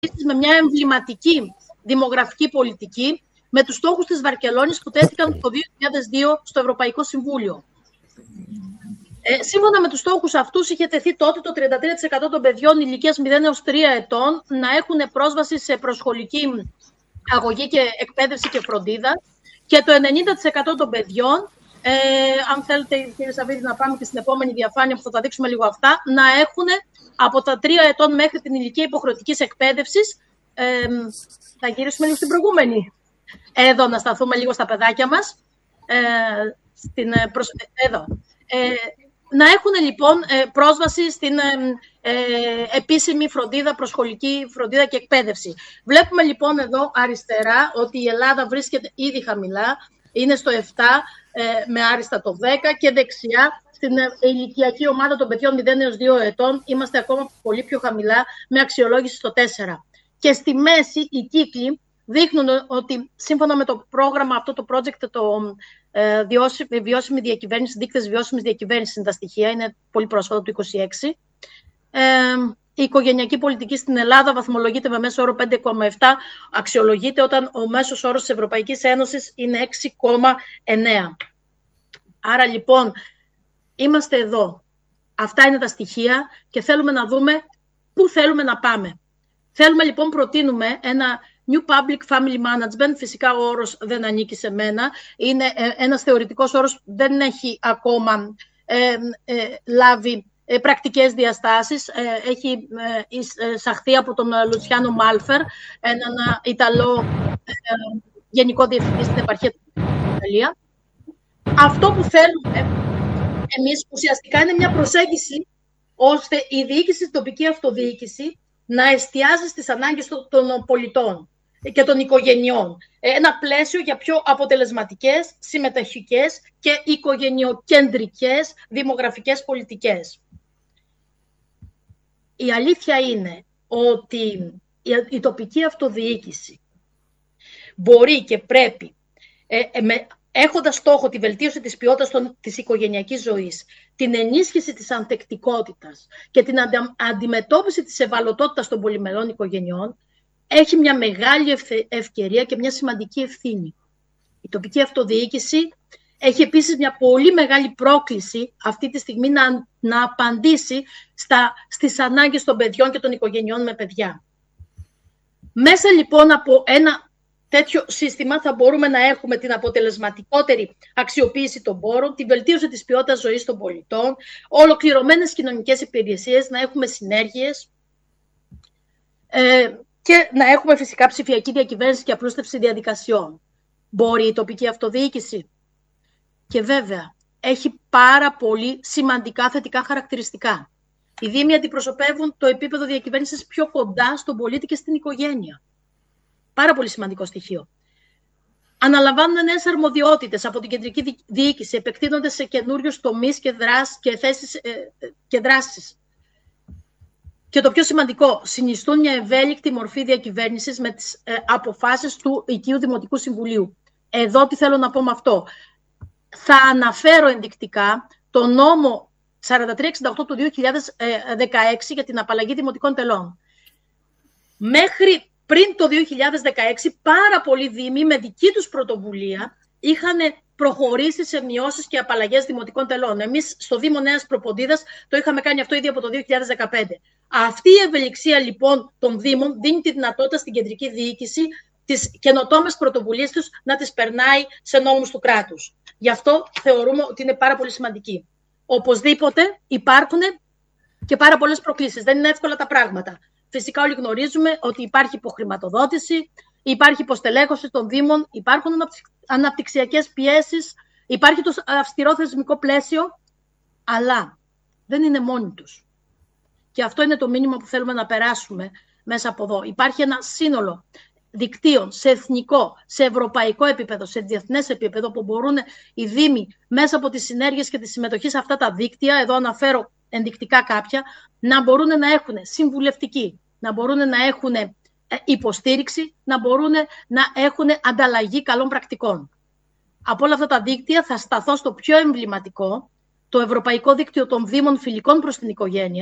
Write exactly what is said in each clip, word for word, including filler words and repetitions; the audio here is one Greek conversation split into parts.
με μια εμβληματική δημογραφική πολιτική, με τους στόχους της Βαρκελόνης που τέθηκαν το δύο χιλιάδες δύο στο Ευρωπαϊκό Συμβούλιο. Ε, σύμφωνα με τους στόχους αυτούς, είχε τεθεί τότε το τριάντα τρία τοις εκατό των παιδιών ηλικίας μηδέν έως τρία ετών να έχουν πρόσβαση σε προσχολική αγωγή και εκπαίδευση και φροντίδα, και το ενενήντα τοις εκατό των παιδιών, ε, αν θέλετε κύριε Σαββίδη να πάμε και στην επόμενη διαφάνεια που θα τα δείξουμε λίγο αυτά, να έχουν από τα τρία ετών μέχρι την ηλικία υποχρεωτικής εκπαίδευσης. Ε, θα γυρίσουμε λίγο στην προηγούμενη. Εδώ να σταθούμε λίγο στα παιδάκια μας. Ε, στην, προσ... Εδώ. Ε, να έχουν λοιπόν πρόσβαση στην ε, επίσημη φροντίδα, προσχολική φροντίδα και εκπαίδευση. Βλέπουμε λοιπόν εδώ αριστερά ότι η Ελλάδα βρίσκεται ήδη χαμηλά, είναι στο επτά, ε, με άριστα το δέκα, και δεξιά στην ηλικιακή ομάδα των παιδιών μηδέν έως δύο ετών είμαστε ακόμα πολύ πιο χαμηλά, με αξιολόγηση στο τέσσερα. Και στη μέση οι κύκλοι δείχνουν ότι σύμφωνα με το πρόγραμμα αυτό, το project, το ε, βιώσιμη, βιώσιμη διακυβέρνηση, δείκτες βιώσιμης διακυβέρνησης είναι τα στοιχεία, είναι πολύ πρόσφατα, το είκοσι έξι. Ε, η οικογενειακή πολιτική στην Ελλάδα βαθμολογείται με μέσο όρο πέντε κόμμα επτά, αξιολογείται όταν ο μέσος όρος της Ευρωπαϊκής Ένωσης είναι έξι κόμμα εννέα. Άρα λοιπόν είμαστε εδώ. Αυτά είναι τα στοιχεία και θέλουμε να δούμε πού θέλουμε να πάμε. Θέλουμε λοιπόν, προτείνουμε ένα New Public Family Management. Φυσικά ο όρος δεν ανήκει σε μένα. Είναι ένας θεωρητικός όρος, δεν έχει ακόμα ε, ε, λάβει ε, πρακτικές διαστάσεις. Ε, έχει ε, εισαχθεί από τον Λουτσιάνο Μάλφερ, έναν Ιταλό ε, γενικό διευθυντή στην επαρχία του Ιταλία. Αυτό που θέλουμε εμείς ουσιαστικά είναι μια προσέγγιση ώστε η διοίκηση, η τοπική αυτοδιοίκηση, να εστιάζει στις ανάγκες των πολιτών και των οικογενειών. Ένα πλαίσιο για πιο αποτελεσματικές, συμμετοχικές και οικογενειοκεντρικές δημογραφικές πολιτικές. Η αλήθεια είναι ότι η τοπική αυτοδιοίκηση μπορεί και πρέπει, ε, με, έχοντας στόχο τη βελτίωση της ποιότητας των, της οικογενειακής ζωής, την ενίσχυση της ανθεκτικότητας και την αντα, αντιμετώπιση της ευαλωτότητας των πολυμελών οικογενειών, έχει μια μεγάλη ευκαιρία και μια σημαντική ευθύνη. Η τοπική αυτοδιοίκηση έχει επίσης μια πολύ μεγάλη πρόκληση αυτή τη στιγμή να, να απαντήσει στα, στις ανάγκες των παιδιών και των οικογενειών με παιδιά. Μέσα λοιπόν από ένα τέτοιο σύστημα θα μπορούμε να έχουμε την αποτελεσματικότερη αξιοποίηση των πόρων, τη βελτίωση της ποιότητας ζωής των πολιτών, ολοκληρωμένες κοινωνικές υπηρεσίες, να έχουμε συνέργειες ε, και να έχουμε φυσικά ψηφιακή διακυβέρνηση και απλούστευση διαδικασιών. Μπορεί η τοπική αυτοδιοίκηση. Και βέβαια, έχει πάρα πολύ σημαντικά θετικά χαρακτηριστικά. Οι δήμοι αντιπροσωπεύουν το επίπεδο διακυβέρνησης πιο κοντά στον πολίτη και στην οικογένεια. Πάρα πολύ σημαντικό στοιχείο. Αναλαμβάνουν νέες αρμοδιότητες από την κεντρική διοίκηση, επεκτείνονται σε καινούριους τομείς και, δράσεις, και, θέσεις, ε, και δράσεις. Και το πιο σημαντικό, συνιστούν μια ευέλικτη μορφή διακυβέρνησης με τις ε, αποφάσεις του οικείου Δημοτικού Συμβουλίου. Εδώ τι θέλω να πω με αυτό. Θα αναφέρω ενδεικτικά το νόμο σαράντα τρία εξήντα οκτώ του δύο χιλιάδες δεκαέξι για την απαλλαγή δημοτικών τελών. Μέχρι πριν το δύο χιλιάδες δεκαέξι, πάρα πολλοί δήμοι με δική τους πρωτοβουλία είχαν προχωρήσει σε μειώσεις και απαλλαγές δημοτικών τελών. Εμείς στο Δήμο Νέας Προποντίδας το είχαμε κάνει αυτό ήδη από το δύο χιλιάδες δεκαπέντε. Αυτή η ευελιξία λοιπόν των Δήμων δίνει τη δυνατότητα στην κεντρική διοίκηση τις καινοτόμες πρωτοβουλίες τους να τις περνάει σε νόμους του κράτους. Γι' αυτό θεωρούμε ότι είναι πάρα πολύ σημαντική. Οπωσδήποτε υπάρχουν και πάρα πολλές προκλήσεις. Δεν είναι εύκολα τα πράγματα. Φυσικά όλοι γνωρίζουμε ότι υπάρχει υποχρηματοδότηση, υπάρχει υποστελέχωση των Δήμων, υπάρχουν αναπτυξιακές πιέσεις, υπάρχει το αυστηρό θεσμικό πλαίσιο, αλλά δεν είναι μόνοι τους. Και αυτό είναι το μήνυμα που θέλουμε να περάσουμε μέσα από εδώ. Υπάρχει ένα σύνολο δικτύων σε εθνικό, σε ευρωπαϊκό επίπεδο, σε διεθνές επίπεδο, που μπορούν οι Δήμοι μέσα από τις συνέργειες και τη συμμετοχή σε αυτά τα δίκτυα, εδώ αναφέρω ενδεικτικά κάποια, να μπορούν να έχουν συμβουλευτική, να μπορούν να έχουν υποστήριξη, να μπορούν να έχουν ανταλλαγή καλών πρακτικών. Από όλα αυτά τα δίκτυα θα σταθώ στο πιο εμβληματικό, το Ευρωπαϊκό Δίκτυο των Δήμων Φιλικών προς την Οικογένεια,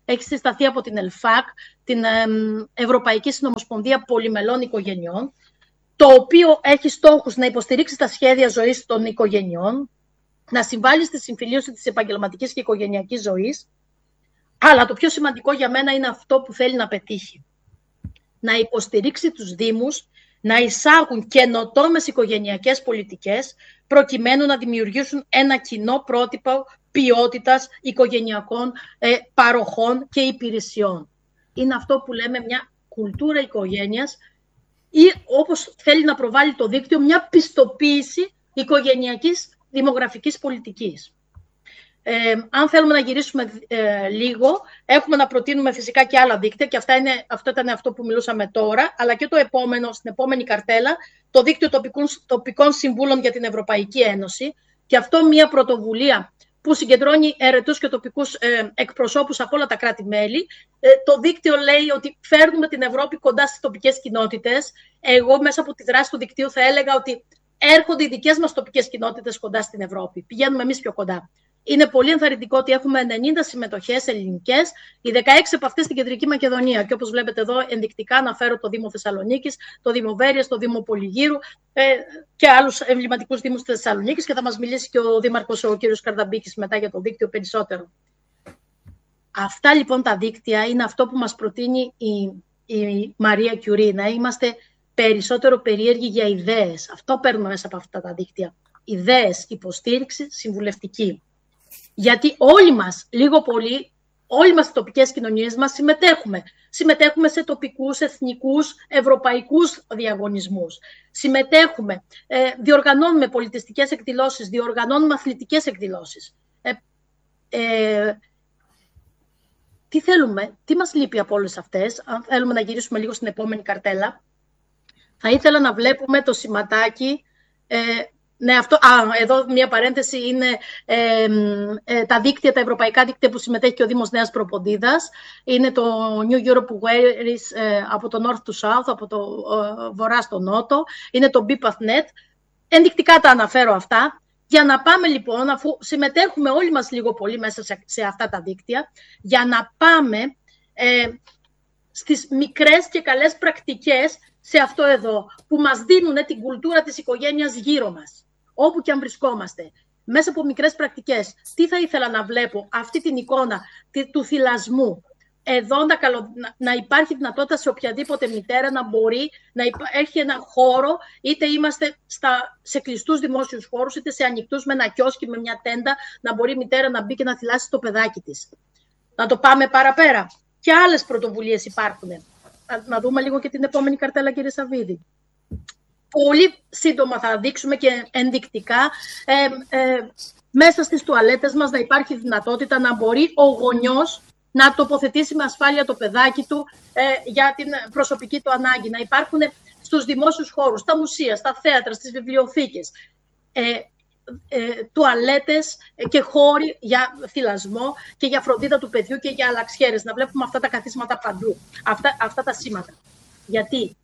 έχει συσταθεί από την ΕΛΦΑΚ, την Ευρωπαϊκή Συνομοσπονδία Πολυμελών Οικογενειών, το οποίο έχει στόχους να υποστηρίξει τα σχέδια ζωής των οικογενειών, να συμβάλλει στη συμφιλίωση της επαγγελματικής και οικογενειακής ζωής, αλλά το πιο σημαντικό για μένα είναι αυτό που θέλει να πετύχει. Να υποστηρίξει τους Δήμους, να εισάγουν καινοτόμες οικογενειακές πολιτικές, προκειμένου να δημιουργήσουν ένα κοινό πρότυπο ποιότητας οικογενειακών ε, παροχών και υπηρεσιών. Είναι αυτό που λέμε μια κουλτούρα οικογένειας, ή όπως θέλει να προβάλλει το δίκτυο, μια πιστοποίηση οικογενειακής δημογραφικής πολιτικής. Ε, αν θέλουμε να γυρίσουμε ε, λίγο, έχουμε να προτείνουμε φυσικά και άλλα δίκτυα, και αυτά είναι, αυτό ήταν αυτό που μιλούσαμε τώρα, αλλά και το επόμενο, στην επόμενη καρτέλα, το δίκτυο τοπικών, τοπικών συμβούλων για την Ευρωπαϊκή Ένωση, και αυτό μια πρωτοβουλία που συγκεντρώνει αιρετούς και τοπικούς ε, εκπροσώπους από όλα τα κράτη-μέλη. Ε, το δίκτυο λέει ότι φέρνουμε την Ευρώπη κοντά στις τοπικές κοινότητες. Εγώ μέσα από τη δράση του δικτύου θα έλεγα ότι έρχονται οι δικές μας τοπικές κοινότητες κοντά στην Ευρώπη. Πηγαίνουμε εμείς πιο κοντά. Είναι πολύ ενθαρρυντικό ότι έχουμε ενενήντα συμμετοχές ελληνικές, οι δεκαέξι από αυτές στην Κεντρική Μακεδονία. Και όπως βλέπετε εδώ, ενδεικτικά αναφέρω το Δήμο Θεσσαλονίκης, το Δήμο Βέρειας, το Δήμο Πολυγύρου ε, και άλλους εμβληματικούς δήμους της Θεσσαλονίκης. Και θα μας μιλήσει και ο Δήμαρχος, ο κ. Καρδαμπίκης, μετά για το δίκτυο περισσότερο. Αυτά λοιπόν τα δίκτυα είναι αυτό που μας προτείνει η, η Μαρία Κιουρί, να είμαστε περισσότερο περίεργοι για ιδέες. Αυτό παίρνουμε μέσα από αυτά τα δίκτυα. Ιδέες, υποστήριξη, συμβουλευτική. Γιατί όλοι μας, λίγο πολύ, όλοι μας οι τοπικές κοινωνίες μας συμμετέχουμε. Συμμετέχουμε σε τοπικούς, εθνικούς, ευρωπαϊκούς διαγωνισμούς. Συμμετέχουμε, ε, διοργανώνουμε πολιτιστικές εκδηλώσεις, διοργανώνουμε αθλητικές εκδηλώσεις. Ε, ε, τι θέλουμε, τι μας λείπει από όλες αυτές, αν θέλουμε να γυρίσουμε λίγο στην επόμενη καρτέλα. Θα ήθελα να βλέπουμε το σηματάκι. Ε, ναι, αυτό, α, εδώ μια παρένθεση είναι ε, ε, τα δίκτυα, τα ευρωπαϊκά δίκτυα που συμμετέχει και ο Δήμος Νέας Προποντίδας. Είναι το New Europe Ways ε, από το North to South, από το ε, βορρά στο νότο. Είναι το BPathNet. Ενδεικτικά τα αναφέρω αυτά. Για να πάμε λοιπόν, αφού συμμετέχουμε όλοι μας λίγο πολύ μέσα σε, σε αυτά τα δίκτυα, για να πάμε ε, στις μικρές και καλές πρακτικές σε αυτό εδώ, που μας δίνουν την κουλτούρα της οικογένειας γύρω μας, όπου και αν βρισκόμαστε. Μέσα από μικρές πρακτικές, τι θα ήθελα να βλέπω, αυτή την εικόνα του θυλασμού. Εδώ να, καλο... να υπάρχει δυνατότητα σε οποιαδήποτε μητέρα να μπορεί να έχει ένα χώρο, είτε είμαστε στα... σε κλειστούς δημόσιους χώρους, είτε σε ανοιχτούς με ένα κιόσκι, με μια τέντα, να μπορεί η μητέρα να μπει και να θυλάσει το παιδάκι της. Να το πάμε παραπέρα. Και άλλες πρωτοβουλίες υπάρχουν. Να δούμε λίγο και την επόμενη καρτέλα, κύριε Σαββίδη. Πολύ σύντομα θα δείξουμε και ενδεικτικά ε, ε, μέσα στις τουαλέτες μας να υπάρχει δυνατότητα να μπορεί ο γονιός να τοποθετήσει με ασφάλεια το παιδάκι του ε, για την προσωπική του ανάγκη. Να υπάρχουν στους δημόσιους χώρους, στα μουσεία, στα θέατρα, στις βιβλιοθήκες, ε, ε, τουαλέτες και χώροι για θυλασμό και για φροντίδα του παιδιού και για αλλαξιέρες. Να βλέπουμε αυτά τα καθίσματα παντού, αυτά, αυτά τα σήματα. Γιατί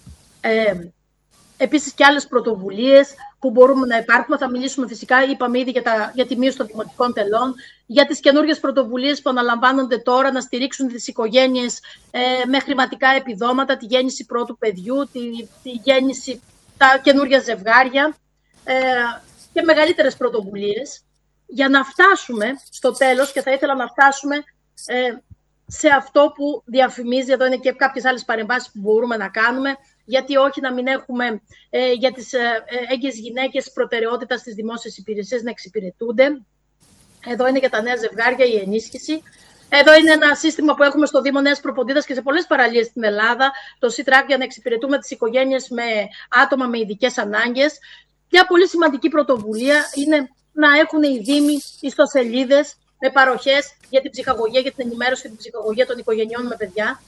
ε, επίσης και άλλες πρωτοβουλίες που μπορούμε να υπάρχουμε. Θα μιλήσουμε φυσικά, είπαμε ήδη, για, τα, για τη μείωση των δημοτικών τελών, για τις καινούργιες πρωτοβουλίες που αναλαμβάνονται τώρα να στηρίξουν τις οικογένειες ε, με χρηματικά επιδόματα, τη γέννηση πρώτου παιδιού, τη, τη γέννηση, τα καινούργια ζευγάρια ε, και μεγαλύτερες πρωτοβουλίες, για να φτάσουμε στο τέλος, και θα ήθελα να φτάσουμε ε, σε αυτό που διαφημίζει, εδώ είναι και κάποιες άλλες παρεμβάσεις που μπορούμε να κάνουμε, γιατί όχι να μην έχουμε ε, για τις ε, έγκυες γυναίκες προτεραιότητα στις δημόσιες υπηρεσίες να εξυπηρετούνται. Εδώ είναι για τα νέα ζευγάρια η ενίσχυση. Εδώ είναι ένα σύστημα που έχουμε στο Δήμο Νέας Προποντίδας και σε πολλές παραλίες στην Ελλάδα, το C-Track, για να εξυπηρετούμε τις οικογένειες με άτομα με ειδικές ανάγκες. Μια πολύ σημαντική πρωτοβουλία είναι να έχουν οι Δήμοι ιστοσελίδες με παροχές για την ψυχαγωγία, για την ενημέρωση και την ψυχαγωγία των οικογενειών με παιδιά.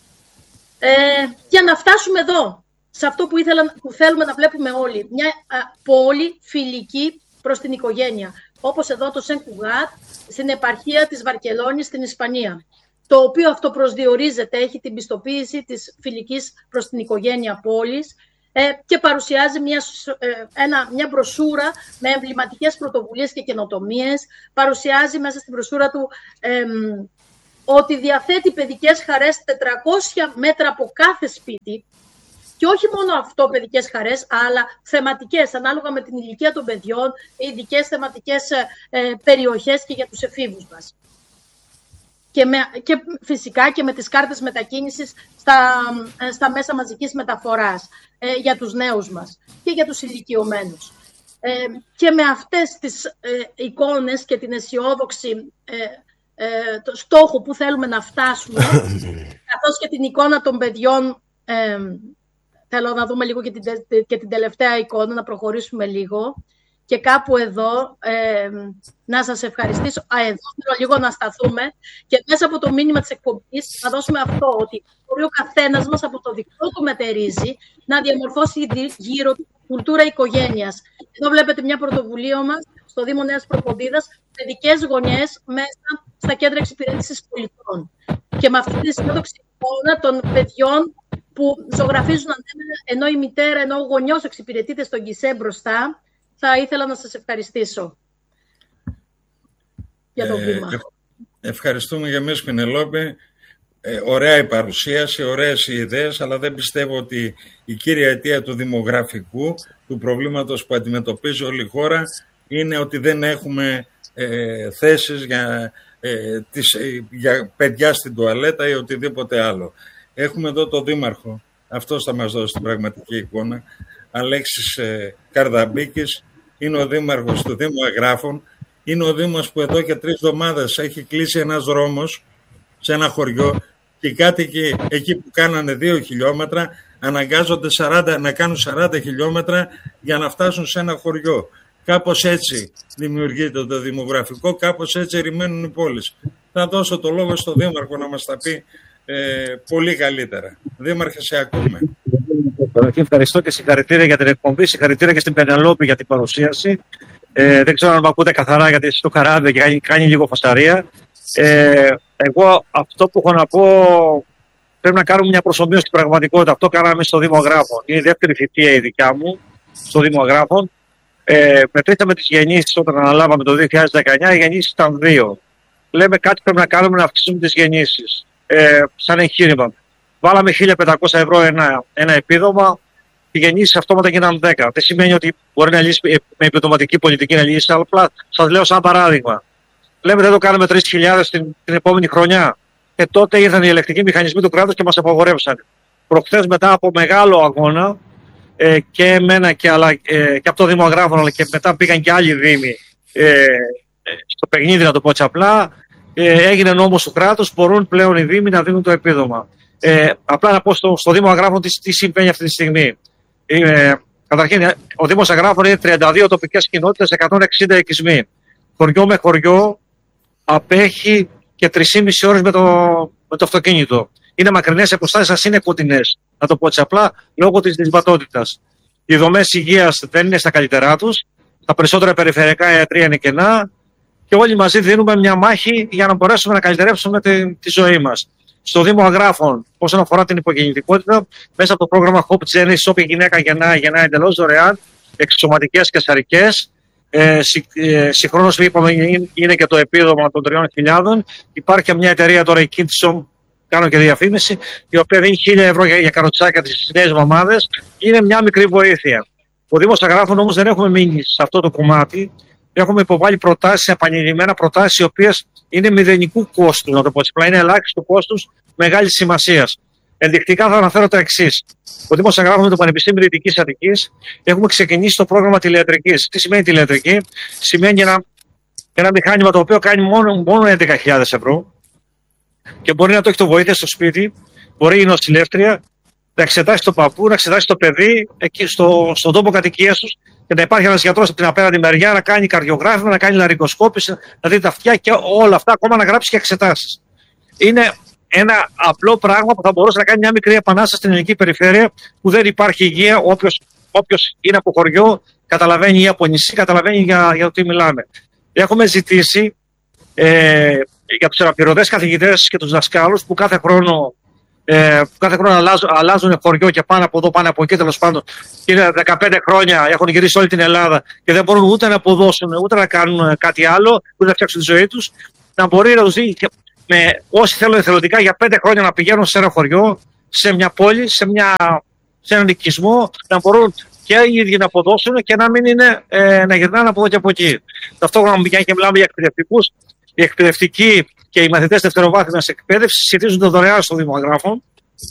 Ε, για να φτάσουμε εδώ, σε αυτό που, ήθελα, που θέλουμε να βλέπουμε όλοι, μια α, πόλη φιλική προς την οικογένεια, όπως εδώ το Σεν Κουγάτ, στην επαρχία της Βαρκελόνης στην Ισπανία, το οποίο αυτοπροσδιορίζεται, έχει την πιστοποίηση της φιλικής προς την οικογένεια πόλης ε, και παρουσιάζει μια, ε, ένα, μια μπροσούρα με εμβληματικές πρωτοβουλίες και καινοτομίες, παρουσιάζει μέσα στην μπροσούρα του ε, ότι διαθέτει παιδικές χαρές τετρακόσια μέτρα από κάθε σπίτι και όχι μόνο αυτό παιδικές χαρές, αλλά θεματικές, ανάλογα με την ηλικία των παιδιών, ειδικές θεματικές ε, περιοχές και για τους εφήβους μας. Και, με, και φυσικά και με τις κάρτες μετακίνησης στα, στα μέσα μαζικής μεταφοράς ε, για τους νέους μας και για τους ηλικιωμένους. Ε, και με αυτές τις ε, εικόνες και την αισιόδοξη ε, ε, το στόχο που θέλουμε να φτάσουμε, καθώς και την εικόνα των παιδιών, ε, θέλω να δούμε λίγο και την, και την τελευταία εικόνα, να προχωρήσουμε λίγο. Και κάπου εδώ ε, να σας ευχαριστήσω. Α, εδώ θέλω λίγο να σταθούμε και μέσα από το μήνυμα της εκπομπής να δώσουμε αυτό, ότι μπορεί ο καθένας μας από το δικό του μετερίζει να διαμορφώσει γύρω του κουλτούρα οικογένειας. Εδώ βλέπετε μια πρωτοβουλία μας στο Δήμο Νέας Προποντίδας, παιδικές γωνιές μέσα στα κέντρα εξυπηρέτησης πολιτών. Και με αυτή τη συνόδοξη εικόνα των παιδιών που ζωγραφίζουν ενώ η μητέρα, ενώ ο γονιός εξυπηρετείται στον γκισέ μπροστά, θα ήθελα να σας ευχαριστήσω για το βήμα. Ε, ευχαριστούμε για εμείς, Πινελόπη. Ε, ωραία η παρουσίαση, ωραίες οι ιδέες, αλλά δεν πιστεύω ότι η κύρια αιτία του δημογραφικού, του προβλήματος που αντιμετωπίζει όλη η χώρα, είναι ότι δεν έχουμε ε, θέσεις για, ε, τις, ε, για παιδιά στην τουαλέτα ή οτιδήποτε άλλο. Έχουμε εδώ τον Δήμαρχο, αυτός θα μας δώσει την πραγματική εικόνα, Αλέξης ε, Καρδαμπίκης. Είναι ο Δήμαρχος του Δήμου Εγγράφων. Είναι ο Δήμος που εδώ και τρεις εβδομάδες έχει κλείσει ένας δρόμος σε ένα χωριό και οι κάτοικοι εκεί που κάνανε δύο χιλιόμετρα αναγκάζονται σαράντα, να κάνουν σαράντα χιλιόμετρα για να φτάσουν σε ένα χωριό. Κάπως έτσι δημιουργείται το δημογραφικό, κάπως έτσι ερημαίνουν οι πόλεις. Θα δώσω το λόγο στον Δήμαρχο να μας τα πει ε, πολύ καλύτερα. Δήμαρχε, σε ακούμε. Καταρχήν ευχαριστώ και συγχαρητήρια για την εκπομπή, συγχαρητήρια και στην Πενελόπη για την παρουσίαση. Ε, δεν ξέρω αν με ακούτε καθαρά, γιατί στο καράβι κάνει, κάνει λίγο φασαρία. Ε, εγώ αυτό που έχω να πω, πρέπει να κάνουμε μια προσωμείωση στην πραγματικότητα. Αυτό κάναμε στο Δήμο Εγγράφων. Είναι η δεύτερη θητεία η δικιά μου στο Δήμο Εγγράφων. Ε, μετρήσαμε τις γεννήσεις όταν αναλάβαμε το δύο χιλιάδες δεκαεννιά, οι γεννήσεις ήταν δύο. Λέμε κάτι πρέπει να κάνουμε να αυξήσουμε τις γεννήσεις. Ε, σαν εγχείρημα. Βάλαμε χίλια πεντακόσια ευρώ ένα, ένα επίδομα, οι γεννήσεις αυτόματα γίνανε δέκα. Δεν σημαίνει ότι μπορεί να λύσει με επιδοματική πολιτική να λύσει, αλλά απλά σας λέω σαν παράδειγμα. Λέμε δεν το κάνουμε τρεις χιλιάδες την, την επόμενη χρονιά. Και τότε ήρθαν οι ελεκτικοί μηχανισμοί του κράτους και μας απαγορεύσαν. Προχθές μετά από μεγάλο αγώνα ε, και εμένα και, αλλά, ε, και από το Δήμο Εγγράφων, αλλά και μετά πήγαν και άλλοι δήμοι ε, στο παιχνίδι, να το πω έτσι απλά. Ε, έγινε νόμος του κράτους, μπορούν πλέον οι δήμοι να δίνουν το επίδομα. Ε, απλά να πω στο, στο Δήμο Εγγράφων τι, τι συμβαίνει αυτή τη στιγμή. Ε, καταρχήν, ο Δήμος Εγγράφων είναι τριάντα δύο τοπικές κοινότητες, εκατόν εξήντα οικισμοί. Χωριό με χωριό απέχει και τρεις και μισή ώρες με το, με το αυτοκίνητο. Είναι μακρινές αποστάσεις, σας είναι κοντινές. Να το πω έτσι απλά, λόγω της δυσβατότητας. Οι δομές υγείας δεν είναι στα καλύτερά τους. Τα περισσότερα περιφερειακά ιατρεία είναι κενά. Και όλοι μαζί δίνουμε μια μάχη για να μπορέσουμε να καλυτερεύσουμε τη, τη ζωή μας. Στο Δήμο Εγγράφων, όσον αφορά την υπογεννητικότητα, μέσα από το πρόγραμμα Hope Genesis, όποια γυναίκα γεννάει, γεννάει εντελώς δωρεάν, εξωματικές και σαρικές. Ε, ε, συγχρόνως, είπαμε, είναι και το επίδομα των τριών χιλιάδων. Υπάρχει μια εταιρεία τώρα, η Kidsom, κάνω και διαφήμιση, η οποία δίνει χίλια ευρώ για, για καροτσάκια τις νέες μαμάδες. Είναι μια μικρή βοήθεια. Ο Δήμος Εγγράφων όμως δεν έχουμε μείνει σε αυτό το κομμάτι. Έχουμε υποβάλει προτάσεις, επανειλημμένα προτάσεις, οι οποίες είναι μηδενικού κόστου, να το πω έτσι. Απλά είναι ελάχιστο κόστους μεγάλης σημασίας. Ενδεικτικά θα αναφέρω τα εξής. Ο Δήμος Εγγράφων με το Πανεπιστήμιο Δυτικής Αττικής έχουμε ξεκινήσει το πρόγραμμα τηλεατρικής. Τι σημαίνει τηλεατρική? Σημαίνει ένα, ένα μηχάνημα το οποίο κάνει μόνο, μόνο έντεκα χιλιάδες ευρώ και μπορεί να το έχει το βοήθεια στο σπίτι, μπορεί η νοσηλεύτρια να εξετάσει το παππού, να εξετάσει το παιδί εκεί στο, στον τόπο κατοικίας τους και να υπάρχει ένας γιατρός από την απέναντι μεριά να κάνει καρδιογράφημα, να κάνει λαρικοσκόπηση, να δει τα αυτιά και όλα αυτά, ακόμα να γράψει και εξετάσεις. Είναι ένα απλό πράγμα που θα μπορούσε να κάνει μια μικρή επανάσταση στην ελληνική περιφέρεια που δεν υπάρχει υγεία. Όποιος, όποιος είναι από χωριό, καταλαβαίνει, ή από νησί, καταλαβαίνει για, για το τι μιλάμε. Έχουμε ζητήσει ε, για τους αναπληρωτές καθηγητές και τους δασκάλους που κάθε χρόνο, ε, που κάθε χρόνο αλλάζουν, αλλάζουν χωριό και πάνω από εδώ, πάνω από εκεί, τέλος πάντων. Είναι δεκαπέντε χρόνια, έχουν γυρίσει όλη την Ελλάδα και δεν μπορούν ούτε να αποδώσουν, ούτε να κάνουν κάτι άλλο, ούτε να φτιάξουν τη ζωή τους. Να μπορεί να τους δει με όσοι θέλουν εθελοντικά για πέντε χρόνια να πηγαίνουν σε ένα χωριό, σε μια πόλη, σε, μια, σε έναν οικισμό, να μπορούν και οι ίδιοι να αποδώσουν και να μην είναι ε, να γυρνάνε από εδώ και από εκεί. Ταυτόχρονα, και μιλάμε για εκπαιδευτικούς, οι εκπαιδευτικοί και οι μαθητές δευτεροβάθμιας εκπαίδευσης σχετίζονται δωρεάν στο Δημογράφο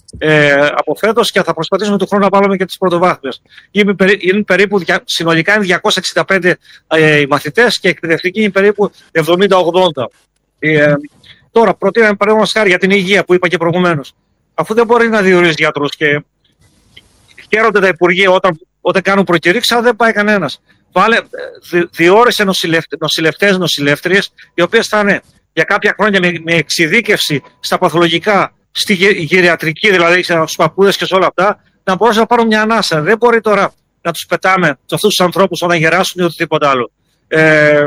ε, από φέτος και θα προσπαθήσουμε του χρόνου να βάλουμε και τις πρωτοβάθμιες. Είναι, είναι περίπου, συνολικά είναι διακόσιοι εξήντα πέντε ε, οι μαθητές και οι εκπαιδευτικοί είναι περίπου εβδομήντα ογδόντα. Ε, τώρα, προτείναμε παραδείγματος χάρη για την υγεία που είπα και προηγουμένως. Αφού δεν μπορεί να διορίζει γιατρούς και χαίρονται τα υπουργεία όταν, όταν κάνουν προκηρύξεις, αλλά δεν πάει κανένας. Βάλε, δι, διόρισε νοσηλευτές, νοσηλεύτριες, οι οποίες θα είναι για κάποια χρόνια με, με εξειδίκευση στα παθολογικά, στη γυριατρική, δηλαδή στους παππούδες και σε όλα αυτά, να μπορούσαν να πάρουν μια ανάσα. Δεν μπορεί τώρα να τους πετάμε σε αυτούς τους ανθρώπους όταν γεράσουν ή οτιδήποτε άλλο. Ε,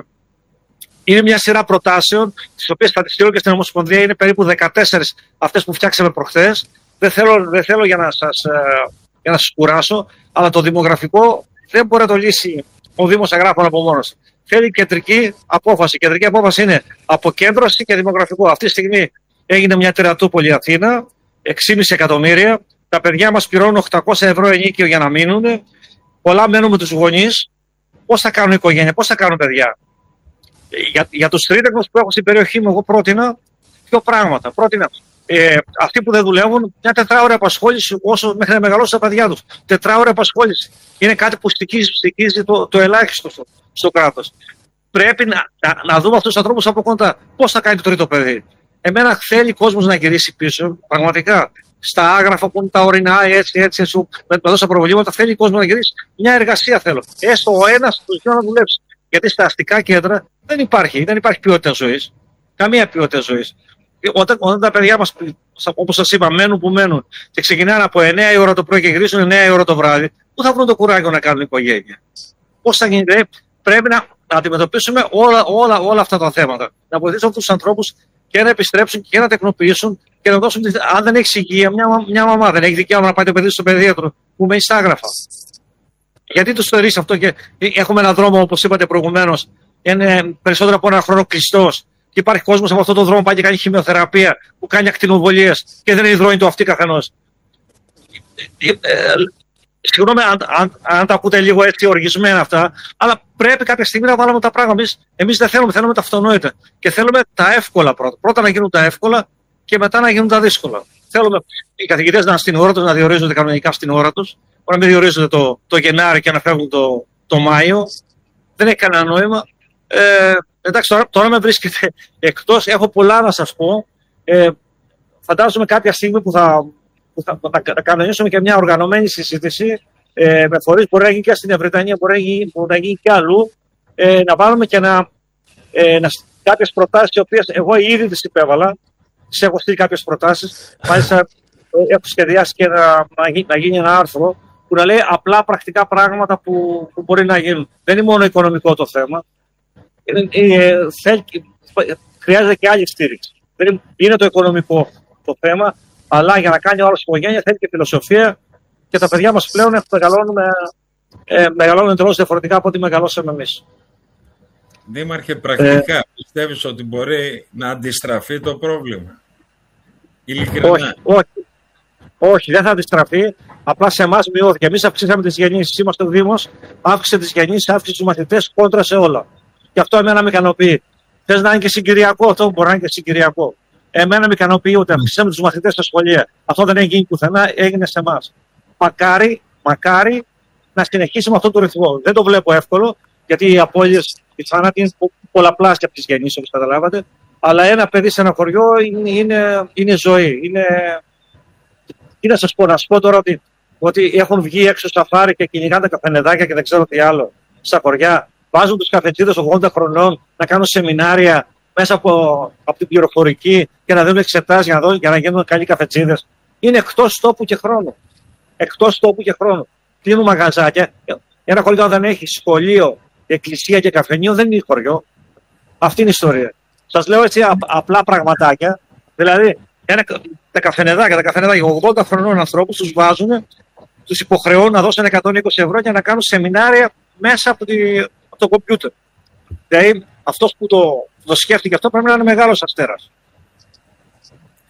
είναι μια σειρά προτάσεων, τις οποίες θα τις στείλω και στην Ομοσπονδία, είναι περίπου δεκατέσσερις αυτές που φτιάξαμε προχθές. Δεν θέλω, δεν θέλω για, να σας, για να σας κουράσω, αλλά το δημογραφικό δεν μπορεί να το λύσει ο Δήμος Αγράφων από μόνος. Θέλει κεντρική απόφαση. Η κεντρική απόφαση είναι αποκέντρωση και δημογραφικό. Αυτή τη στιγμή έγινε μια τερατούπολη Αθήνα, έξι κόμμα πέντε εκατομμύρια. Τα παιδιά μας πληρώνουν οκτακόσια ευρώ ενίκιο για να μείνουν. Πολλά μένουν με τους γονείς. Πώς θα κάνουν οικογένεια, πώς θα κάνουν παιδιά. Για, για τους τρίτεκνους που έχω στην περιοχή μου, εγώ πρότεινα δύο πράγματα. Πρότεινα ε, αυτοί που δεν δουλεύουν μια τετράωρη απασχόληση όσο μέχρι να μεγαλώσουν τα παιδιά τους. Τετράωρη απασχόληση. Είναι κάτι που στοιχίζει, στοιχίζει το, το ελάχιστο στο, στο κράτος. Πρέπει να, να, να δούμε αυτούς τους ανθρώπους από κοντά. Πώς θα κάνει το τρίτο παιδί. Εμένα θέλει κόσμος να γυρίσει πίσω, πραγματικά. Στα άγραφα που είναι τα ορεινά, έτσι, έτσι, έτσι με τόσα προβλήματα, θέλει κόσμο να γυρίσει. Μια εργασία θέλω. Έστω ο ένας του δύο να δουλέψει. Γιατί στα αστικά κέντρα δεν υπάρχει, δεν υπάρχει ποιότητα ζωής. Καμία ποιότητα ζωής. Όταν, όταν τα παιδιά μας, όπως σας είπα, μένουν που μένουν και ξεκινάνε από εννιά η ώρα το πρωί και γυρίζουν εννιά η ώρα το βράδυ, πού θα βρουν το κουράγιο να κάνουν οικογένεια. Πώς θα γίνει, πρέπει να, να αντιμετωπίσουμε όλα, όλα, όλα αυτά τα θέματα. Να βοηθήσουμε αυτούς τους ανθρώπους και να επιστρέψουν και να τεκνοποιήσουν και να δώσουν. Αν δεν έχει υγεία, μια, μια μαμά δεν έχει δικαίωμα να πάει το παιδί στο παιδίατρο που μένει στα άγραφα. Γιατί του θεωρεί αυτό και έχουμε έναν δρόμο, όπως είπατε προηγουμένως, είναι περισσότερο από ένα χρόνο κλειστός. Και υπάρχει κόσμος από αυτόν τον δρόμο που πάει και κάνει χημειοθεραπεία, που κάνει ακτινοβολίες και δεν υδρώνει το αυτί καθενός. Συγγνώμη αν, αν, αν τα ακούτε λίγο έτσι οργισμένα αυτά, αλλά πρέπει κάποια στιγμή να βάλουμε τα πράγματα. Εμείς, εμείς δεν θέλουμε, θέλουμε τα αυτονόητα. Και θέλουμε τα εύκολα πρώτα. Πρώτα να γίνουν τα εύκολα και μετά να γίνουν τα δύσκολα. Θέλουμε οι καθηγητές να είναι στην ώρα τους, να διορίζονται κανονικά στην ώρα τους. Να μην διορίζονται το, το Γενάρη και να φεύγουν το, το Μάιο. Δεν έχει κανένα νόημα. Ε, εντάξει, τώρα, τώρα με βρίσκεται εκτός. Έχω πολλά να σας πω. Ε, φαντάζομαι κάποια στιγμή που θα. που θα, θα, θα κανονίσουμε και μια οργανωμένη συζήτηση ε, με φορείς, μπορεί να γίνει και στην Ευρετανία, μπορεί να γίνει, μπορεί να γίνει και αλλού, ε, να βάλουμε και να, ε, να, κάποιες προτάσεις, οι οποίες εγώ ήδη τις υπέβαλα, τις έχω στείλει κάποιες προτάσεις, μάλιστα ε, έχω σχεδιάσει και να, να, γίνει, να γίνει ένα άρθρο που να λέει απλά πρακτικά πράγματα που, που μπορεί να γίνουν. Δεν είναι μόνο οικονομικό το θέμα, ε, ε, θέλ, χρειάζεται και άλλη στήριξη. Δεν είναι το οικονομικό το θέμα, αλλά για να κάνει ο άλλος οικογένεια θέλει και φιλοσοφία και τα παιδιά μας πλέον μεγαλώνουν, ε, μεγαλώνουν εντελώς διαφορετικά από ό,τι μεγαλώσαμε εμείς. Δήμαρχε, πρακτικά ε, πιστεύεις ότι μπορεί να αντιστραφεί το πρόβλημα? Ειλικρινά. Όχι, όχι, όχι, δεν θα αντιστραφεί. Απλά σε εμάς μειώθηκε. Εμείς αυξήσαμε τις γεννήσεις. Είμαστε ο Δήμος, αύξησε τις γεννήσεις, αύξησε τους μαθητές κόντρα σε όλα. Και αυτό εμένα με ικανοποιεί. Θες να είναι και συγκυριακό, αυτό μπορεί να είναι και συγκυριακό. Εμένα με ικανοποιεί ότι αυξήσαμε τους μαθητές στα σχολεία. Αυτό δεν έχει γίνει πουθενά, έγινε σε εμάς. Μακάρι, μακάρι να συνεχίσει με αυτόν τον ρυθμό. Δεν το βλέπω εύκολο, γιατί οι απώλειες, οι θάνατοι είναι πολλαπλάσια από τις γεννήσεις, όπως καταλάβατε. Αλλά ένα παιδί σε ένα χωριό είναι, είναι, είναι ζωή. Είναι... Τι να σας πω, να σας πω τώρα ότι, ότι έχουν βγει έξω στα φάρη και κυνηγάνε τα καφενεδάκια και δεν ξέρω τι άλλο. Στα χωριά βάζουν τους καφετζίδες ογδόντα χρονών να κάνουν σεμινάρια μέσα από, από την πληροφορική και να δίνουν εξετάσεις για, να για να γίνουν καλοί καφετζίδες. Είναι εκτός τόπου και χρόνου. Εκτός τόπου και χρόνου. Κλείνουν μαγαζάκια. Ένα χωριό δεν έχει σχολείο, εκκλησία και καφενείο, δεν είναι χωριό. Αυτή είναι η ιστορία. Σας λέω έτσι απ, απλά πραγματάκια. Δηλαδή, ένα, τα καφενεδάκια, τα καφενεδάκια ογδόντα χρονών ανθρώπους τους βάζουν, τους υποχρεώνουν να δώσουν εκατόν είκοσι ευρώ για να κάνουν σεμινάρια μέσα από, τη, από το κομπιούτερ. Δηλαδή, αυτός που το, το σκέφτηκε αυτό πρέπει να είναι μεγάλος αστέρας.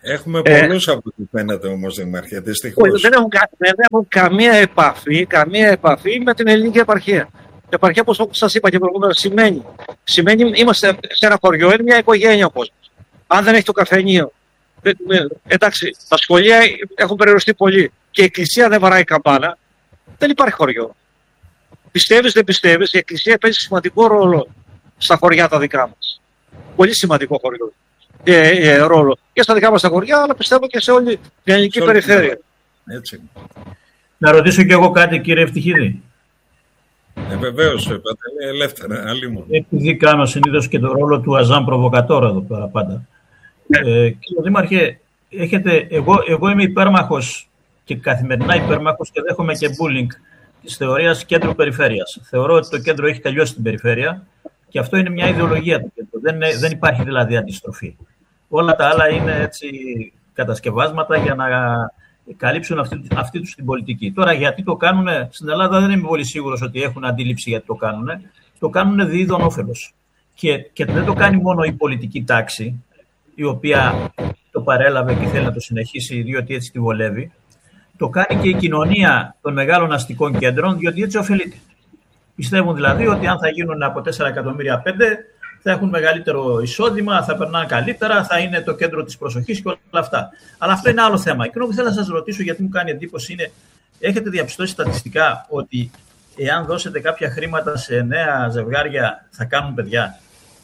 Έχουμε πολλούς ε, από ό,τι φαίνεται όμως, Δήμαρχε, δυστυχώς. Δεν έχουν, δεν έχουν καμία επαφή, καμία επαφή με την ελληνική επαρχία. Η επαρχία, όπως σας είπα και προηγούμενα, σημαίνει. Σημαίνει είμαστε σε ένα χωριό, είναι μια οικογένεια ο κόσμος. Αν δεν έχει το καφενείο. Ε, ε, εντάξει, τα σχολεία έχουν περιοριστεί πολύ και η εκκλησία δεν βαράει καμπάνα. Δεν υπάρχει χωριό. Πιστεύεις, δεν πιστεύεις, η εκκλησία παίζει σημαντικό ρόλο στα χωριά τα δικά μας. Πολύ σημαντικό χωριό. Ε, ε, ρόλο και στα δικά μας τα χωριά, αλλά πιστεύω και σε όλη την ελληνική σε περιφέρεια. Έτσι. Να ρωτήσω κι εγώ κάτι, κύριε Ευτυχίδη. Ε, βεβαίως, είπατε, ελεύθερα, αλλήμον. Επειδή κάνω συνήθως και τον ρόλο του Αζάν Προβοκατόρα εδώ πέρα πάντα. Ε, κύριε Δήμαρχε, έχετε, εγώ, εγώ είμαι υπέρμαχος και καθημερινά υπέρμαχος και δέχομαι και bullying της θεωρίας κέντρο-περιφέρειας. Θεωρώ ότι το κέντρο έχει τελειώσει την περιφέρεια και αυτό είναι μια ιδεολογία του κέντρου. Δεν, δεν υπάρχει δηλαδή αντιστροφή. Όλα τα άλλα είναι έτσι κατασκευάσματα για να καλύψουν αυτή, αυτή τους την πολιτική. Τώρα, γιατί το κάνουν, στην Ελλάδα δεν είμαι πολύ σίγουρος ότι έχουν αντίληψη γιατί το κάνουν. Το κάνουν διείδων όφελος. Και, και δεν το κάνει μόνο η πολιτική τάξη, η οποία το παρέλαβε και θέλει να το συνεχίσει, διότι έτσι τη βολεύει. Το κάνει και η κοινωνία των μεγάλων αστικών κέντρων, διότι έτσι ωφελείται. Πιστεύουν δηλαδή ότι αν θα γίνουν από τέσσερα εκατομμύρια πέντε, θα έχουν μεγαλύτερο εισόδημα, θα περνάνε καλύτερα, θα είναι το κέντρο της προσοχής και όλα αυτά. Αλλά αυτό είναι άλλο θέμα. Εκείνο που θέλω να σας ρωτήσω, γιατί μου κάνει εντύπωση, είναι έχετε διαπιστώσει στατιστικά ότι εάν δώσετε κάποια χρήματα σε νέα ζευγάρια θα κάνουν παιδιά?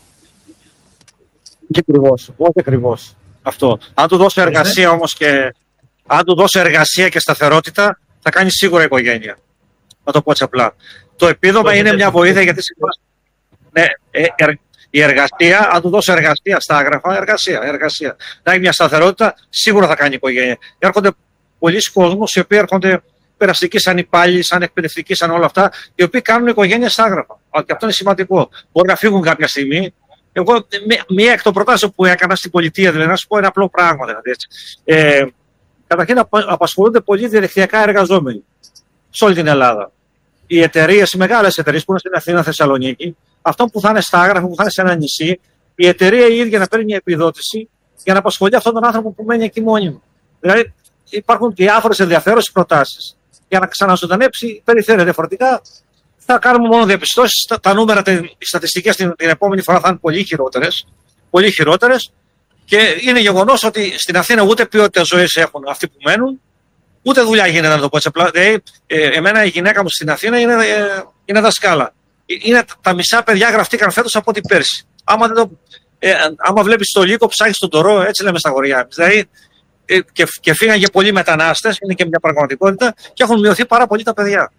Όχι ακριβώς, όχι ακριβώς αυτό. Αν του δώσω εργασία όμως και αν του δώσω εργασία και σταθερότητα, θα κάνει σίγουρα οικογένεια. Να το πω έτσι απλά. Το επίδομα είναι μια βοήθεια γιατί ναι, ε, ε, η εργασία, αν του δώσω εργασία στα άγραφα, εργασία, εργασία. Να έχει μια σταθερότητα, σίγουρα θα κάνει οικογένεια. Έρχονται πολλοί κόσμος οι οποίοι έρχονται περαστικοί σαν υπάλληλοι, σαν εκπαιδευτικοί, σαν όλα αυτά, οι οποίοι κάνουν οικογένεια στα άγραφα. Και αυτό είναι σημαντικό. Μπορεί να φύγουν κάποια στιγμή. Εγώ, μία εκ των προτάσεων που έκανα στην πολιτεία, δηλαδή, να σου πω ένα απλό πράγμα. Δηλαδή, έτσι. Ε, καταρχήν, απασχολούνται πολλοί διαδικτυακά εργαζόμενοι σε όλη την Ελλάδα. Οι εταιρείες, οι μεγάλες εταιρείες που είναι στην Αθήνα, Θεσσαλονίκη, αυτό που θα είναι στα άγραφα, που θα είναι σε ένα νησί, η εταιρεία η ίδια να παίρνει μια επιδότηση για να απασχολεί αυτόν τον άνθρωπο που μένει εκεί μόνιμο. Δηλαδή, υπάρχουν διάφορες ενδιαφέρουσες προτάσεις για να ξαναζωντανέψει η περιφέρεια. Διαφορετικά, θα κάνουμε μόνο διαπιστώσεις. Τα, τα νούμερα, οι στατιστικές την, την επόμενη φορά θα είναι πολύ χειρότερες. Πολύ χειρότερες. Και είναι γεγονός ότι στην Αθήνα ούτε ποιότητα ζωής έχουν αυτοί που μένουν, ούτε δουλειά γίνεται, να το πω έτσι απλά. Δηλαδή, ε, εμένα η γυναίκα μου στην Αθήνα είναι, ε, είναι δασκάλα. Είναι τα μισά παιδιά γραφτήκαν φέτος από ό,τι πέρσι. Άμα, δεν το, ε, άμα βλέπεις το λύκο, ψάχνεις τον τορό, έτσι λέμε στα χωριά. Δηλαδή, ε, και, και φύγαν και πολλοί μετανάστες, είναι και μια πραγματικότητα, και έχουν μειωθεί πάρα πολύ τα παιδιά.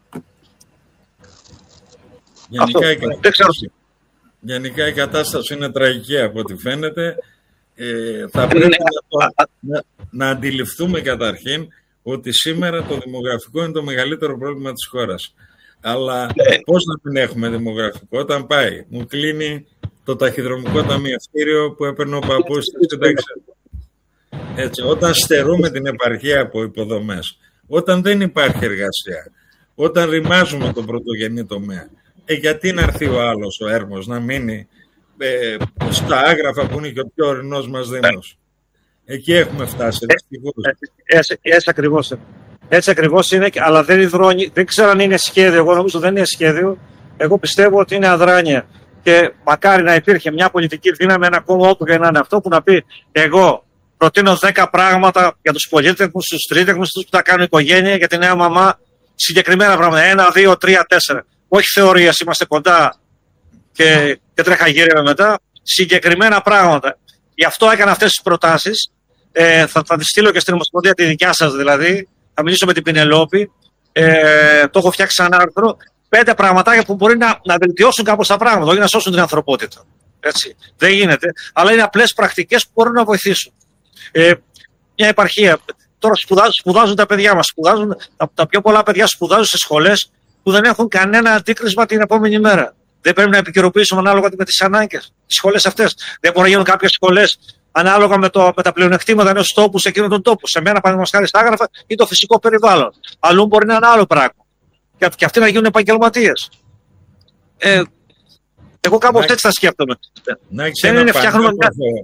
Γενικά, η κατάσταση, γενικά η κατάσταση είναι τραγική από ό,τι φαίνεται. Ε, θα πρέπει να, το, να, να αντιληφθούμε καταρχήν ότι σήμερα το δημογραφικό είναι το μεγαλύτερο πρόβλημα της χώρας. Αλλά πώς να μην έχουμε δημογραφικό όταν πάει? Μου κλείνει το ταχυδρομικό ταμιευτήριο που έπαιρνε ο παππούς στη σύνταξη. Έτσι, όταν στερούμε την επαρχία από υποδομές, όταν δεν υπάρχει εργασία, όταν ρημάζουμε τον πρωτογενή τομέα, ε, γιατί να έρθει ο άλλος, ο έρμος, να μείνει ε, στα άγραφα που είναι και ο πιο ορεινός μας δήμος? Εκεί έχουμε φτάσει. Έτσι, έτσι ακριβώς. Έτσι ακριβώς είναι, αλλά δεν υδρώνει. Δεν ξέρω αν είναι σχέδιο. Εγώ νομίζω δεν είναι σχέδιο. Εγώ πιστεύω ότι είναι αδράνεια. Και μακάρι να υπήρχε μια πολιτική δύναμη, ένα κόμμα όπου και να είναι αυτό, που να πει: εγώ προτείνω δέκα πράγματα για τους πολίτεκνους, τους τρίτεκνους, τους που θα κάνουν οικογένεια, για τη νέα μαμά. Συγκεκριμένα πράγματα. Ένα, δύο, τρία, τέσσερα. Όχι θεωρίες, είμαστε κοντά και, και τρέχα γύρευε μετά. Συγκεκριμένα πράγματα. Γι' αυτό έκανα αυτές τις προτάσεις. Ε, θα, θα τις στείλω και στην Ομοσπονδία τη δικιά σας δηλαδή. Θα μιλήσω με την Πινελόπη. Ε, το έχω φτιάξει σαν άρθρο. Πέντε πραγματάκια που μπορεί να, να βελτιώσουν κάπως τα πράγματα, όχι να σώσουν την ανθρωπότητα. Έτσι. Δεν γίνεται. Αλλά είναι απλές πρακτικές που μπορούν να βοηθήσουν. Ε, μια επαρχία. Τώρα σπουδάζουν, σπουδάζουν τα παιδιά μας. Σπουδάζουν, τα, τα πιο πολλά παιδιά σπουδάζουν σε σχολές που δεν έχουν κανένα αντίκρισμα την επόμενη μέρα. Δεν πρέπει να επικαιροποιήσουμε ανάλογα με τις ανάγκες. Οι σχολές αυτές. Δεν μπορεί να γίνουν κάποιες σχολές ανάλογα με, το, με τα πλεονεκτήματα ενός τόπου σε εκείνον τον τόπο. Σε μένα, παραδείγματος χάρη, στα άγραφα ή το φυσικό περιβάλλον. Αλλού μπορεί να είναι άλλο πράγμα. Και, και αυτοί να γίνουν επαγγελματίες. Ε, εγώ κάπως έτσι θα σκέφτομαι. Να έχεις ένα πανέμορφο,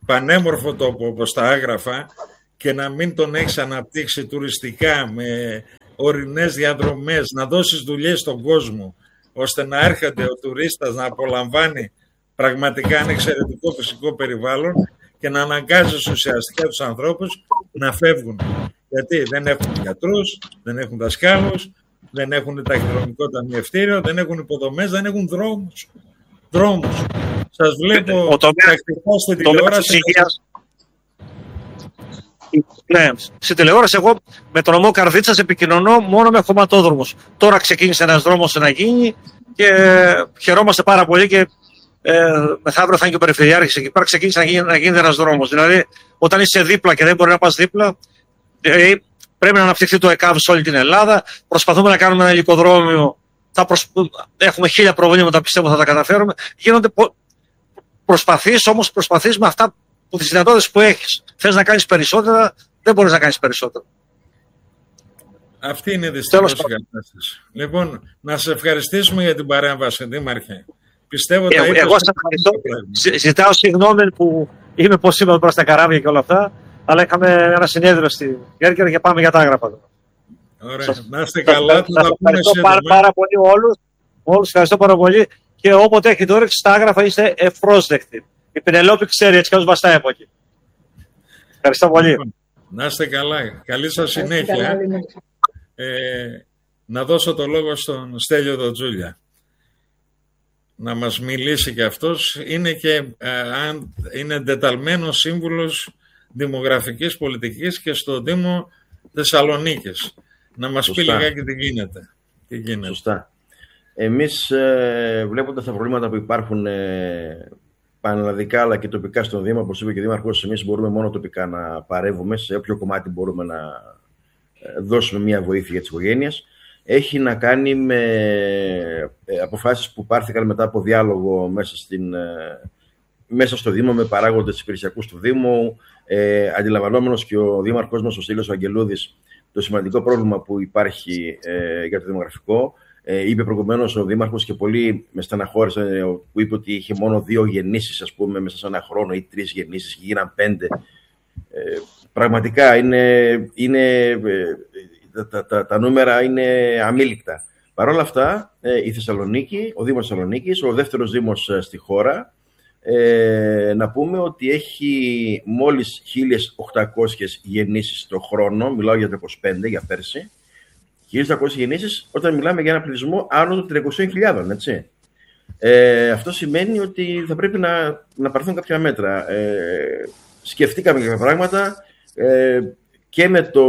πανέμορφο τόπο όπως τα Άγραφα και να μην τον έχεις αναπτύξει τουριστικά με ορεινές διαδρομές, να δώσεις δουλειές στον κόσμο, ώστε να έρχεται ο τουρίστας να απολαμβάνει πραγματικά ένα εξαιρετικό φυσικό περιβάλλον και να αναγκάζεις ουσιαστικά τους ανθρώπους να φεύγουν. Γιατί δεν έχουν γιατρούς, δεν έχουν δασκάλους, δεν έχουν ταχυδρομικό ταμιευτήριο, δεν έχουν υποδομές, δεν έχουν δρόμους. Δρόμους. Σας βλέπω τακτικά στην τηλεόραση. Ναι, στην τηλεόραση εγώ με τον νομό Καρδίτσας επικοινωνώ μόνο με χωματόδρομους. Τώρα ξεκίνησε ένας δρόμος να γίνει και χαιρόμαστε πάρα πολύ και ε, μεθαύριο θα είναι και ο Περιφερειάρχης εκεί πέρα, ξεκίνησε να γίνει, να γίνει ένας δρόμος. Δηλαδή, όταν είσαι δίπλα και δεν μπορεί να πας δίπλα, ε, πρέπει να αναπτυχθεί το ΕΚΑΒ σε όλη την Ελλάδα. Προσπαθούμε να κάνουμε ένα υλικοδρόμιο. Θα προσ... Έχουμε χίλια προβλήματα, πιστεύω θα τα καταφέρουμε. Γίνονται πο... προσπαθείς, όμως προσπαθείς με αυτά που τις δυνατότητες που έχεις. Θες να κάνεις περισσότερα, δεν μπορείς να κάνεις περισσότερα. Αυτή είναι δυστυχώς η κατάσταση. Λοιπόν, να σε ευχαριστήσουμε για την παρέμβαση, Δήμαρχε. Πιστεύω ε, τα είπες. Εγώ σας ευχαριστώ. Ζητάω συγγνώμη που είμαι πώς είμαι προς τα καράβια και όλα αυτά, αλλά είχαμε ένα συνέδριο στη Κέρκυρα και πάμε για τα Άγραφα. Ωραία. Σας, να είστε καλά. Σας, σας ευχαριστώ πάρα, πάρα πολύ όλους. Όλους ευχαριστώ πάρα πολύ και όποτε έχετε όρεξη στα Άγραφα είστε ευπρόσδεκτοι. Η Πινελόπη ξέρει, έτσι κι αλλιώς βαστάει από εκεί. Ευχαριστώ πολύ. Να είστε καλά. Καλή σας συνέχεια. Ε, να δώσω το λόγο στον Στέλιο Δοτζούλια να μας μιλήσει και αυτός. Είναι και ε, είναι εντεταλμένος σύμβουλος δημογραφικής πολιτικής και στο Δήμο Θεσσαλονίκης. Να μας Σωστά. πει λιγάκι τι γίνεται. Τι γίνεται. Σωστά. Εμείς ε, βλέποντας τα προβλήματα που υπάρχουν ε, πανελλαδικά αλλά και τοπικά στον Δήμο, όπως είπε και ο Δήμαρχος, εμείς μπορούμε μόνο τοπικά να παρεύουμε, σε όποιο κομμάτι μπορούμε να ε, δώσουμε μια βοήθεια για τις οικογένειες. Έχει να κάνει με ε, αποφάσεις που πάρθηκαν μετά από διάλογο μέσα, στην, ε, μέσα στο Δήμο με παράγοντες υπηρεσιακούς του Δήμου, ε, αντιλαμβανόμενος και ο Δήμαρχός μας, ο Στήλιος Αγγελούδης, το σημαντικό πρόβλημα που υπάρχει ε, για το δημογραφικό. Ε, είπε προηγουμένως ο Δήμαρχος και πολύ με στεναχώρησε που είπε ότι είχε μόνο δύο γεννήσεις, ας πούμε, μέσα σε ένα χρόνο ή τρεις γεννήσεις και γίναν πέντε. Ε, πραγματικά είναι, είναι, ε, τα, τα, τα νούμερα είναι αμήλικτα. Παρ' όλα αυτά, ε, η Θεσσαλονίκη, ο Δήμος Θεσσαλονίκης, ο δεύτερος Δήμος ε, στη χώρα, ε, να πούμε ότι έχει μόλις χίλιες οκτακόσιες γεννήσεις το χρόνο, μιλάω για το είκοσι πέντε, για πέρσι, χίλιες οκτακόσιες γεννήσεις όταν μιλάμε για ένα πληθυσμό άνω των τριακοσίων χιλιάδων, έτσι. Ε, αυτό σημαίνει ότι θα πρέπει να, να πάρθουν κάποια μέτρα. Ε, σκεφτήκαμε κάποια πράγματα ε, και, με το,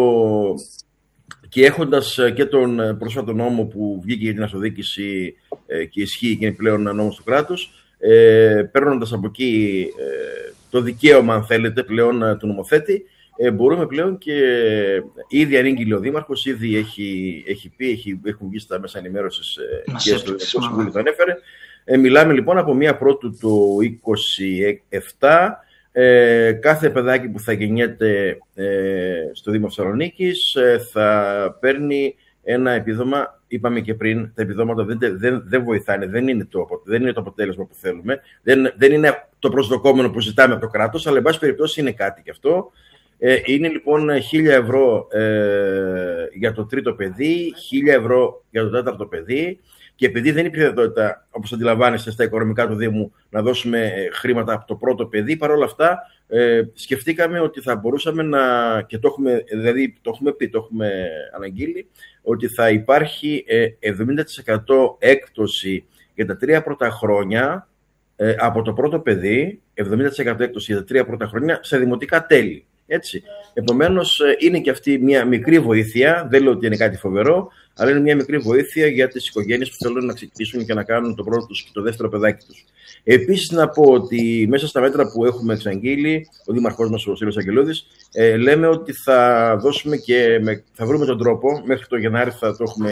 και έχοντας και τον πρόσφατο νόμο που βγήκε για την αυτοδιοίκηση ε, και ισχύει και είναι πλέον νόμος του κράτους, ε, παίρνοντας από εκεί ε, το δικαίωμα, αν θέλετε, πλέον του νομοθέτη, Ε, μπορούμε πλέον και ήδη ανήγγειλε ο Δήμαρχος, ήδη έχει, έχει πει, έχει, έχουν βγει στα μέσα ενημέρωσης ε, και στο Συμβούλιο το ανέφερε. Ε, μιλάμε λοιπόν από μία πρώτου του είκοσι επτά, ε, κάθε παιδάκι που θα γεννιέται ε, στο Δήμο Θεσσαλονίκης ε, θα παίρνει ένα επίδομα. Είπαμε και πριν, τα επιδόματα δεν, δεν, δεν βοηθάνε, δεν είναι, το, δεν είναι το αποτέλεσμα που θέλουμε, δεν, δεν είναι το προσδοκόμενο που ζητάμε από το κράτος, αλλά εν πάση περιπτώσει είναι κάτι και αυτό. Ε, είναι λοιπόν χίλια ευρώ ε, για το τρίτο παιδί, χίλια ευρώ για το τέταρτο παιδί, και επειδή δεν υπήρχε δυνατότητα, όπως αντιλαμβάνεστε, στα οικονομικά του Δήμου να δώσουμε χρήματα από το πρώτο παιδί, παρόλα αυτά ε, σκεφτήκαμε ότι θα μπορούσαμε να, και το έχουμε, δηλαδή το έχουμε πει, το έχουμε αναγγείλει, ότι θα υπάρχει ε, εβδομήντα τοις εκατό έκπτωση για τα τρία πρώτα χρόνια ε, από το πρώτο παιδί, εβδομήντα τοις εκατό έκπτωση για τα τρία πρώτα χρόνια σε δημοτικά τέλη. Έτσι. Επομένως, είναι και αυτή μια μικρή βοήθεια, δεν λέω ότι είναι κάτι φοβερό, αλλά είναι μια μικρή βοήθεια για τις οικογένειες που θέλουν να ξεκινήσουν και να κάνουν το πρώτο τους και το δεύτερο παιδάκι τους. Επίσης, να πω ότι μέσα στα μέτρα που έχουμε εξαγγείλει, ο Δήμαρχός μας, ο Στήλιος Αγγελούδης, ε, λέμε ότι θα δώσουμε και με, θα βρούμε τον τρόπο, μέχρι το Γενάρη θα το έχουμε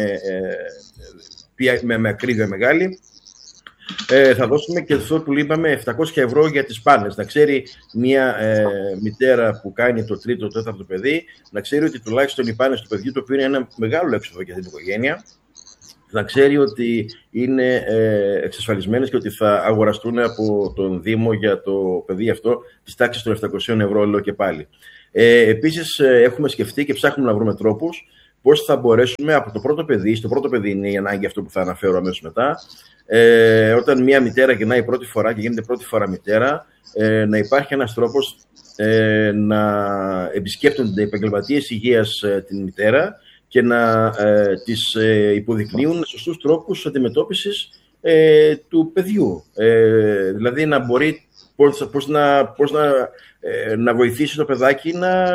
ε, με, με ακρίβεια μεγάλη. Ε, θα δώσουμε και αυτό που είπαμε, επτακόσια ευρώ για τις πάνες. Να ξέρει μια ε, μητέρα που κάνει το τρίτο, το τέταρτο παιδί, να ξέρει ότι τουλάχιστον οι πάνες του παιδιού, το οποίο είναι ένα μεγάλο έξοδο για την οικογένεια, να ξέρει ότι είναι ε, εξασφαλισμένες και ότι θα αγοραστούν από τον Δήμο για το παιδί αυτό της τάξης των επτακόσια ευρώ, λέω και πάλι. Ε, επίσης, ε, έχουμε σκεφτεί και ψάχνουμε να βρούμε τρόπους πώς θα μπορέσουμε από το πρώτο παιδί, στο πρώτο παιδί είναι η ανάγκη αυτό που θα αναφέρω αμέσως μετά, ε, όταν μια μητέρα γεννάει πρώτη φορά και γίνεται πρώτη φορά μητέρα, ε, να υπάρχει ένας τρόπος ε, να επισκέπτονται οι επαγγελματίες υγείας ε, την μητέρα και να ε, τις ε, υποδεικνύουν σωστούς τρόπους αντιμετώπισης ε, του παιδιού. Ε, δηλαδή να μπορεί πώς, πώς, να, πώς να, ε, να βοηθήσει το παιδάκι να,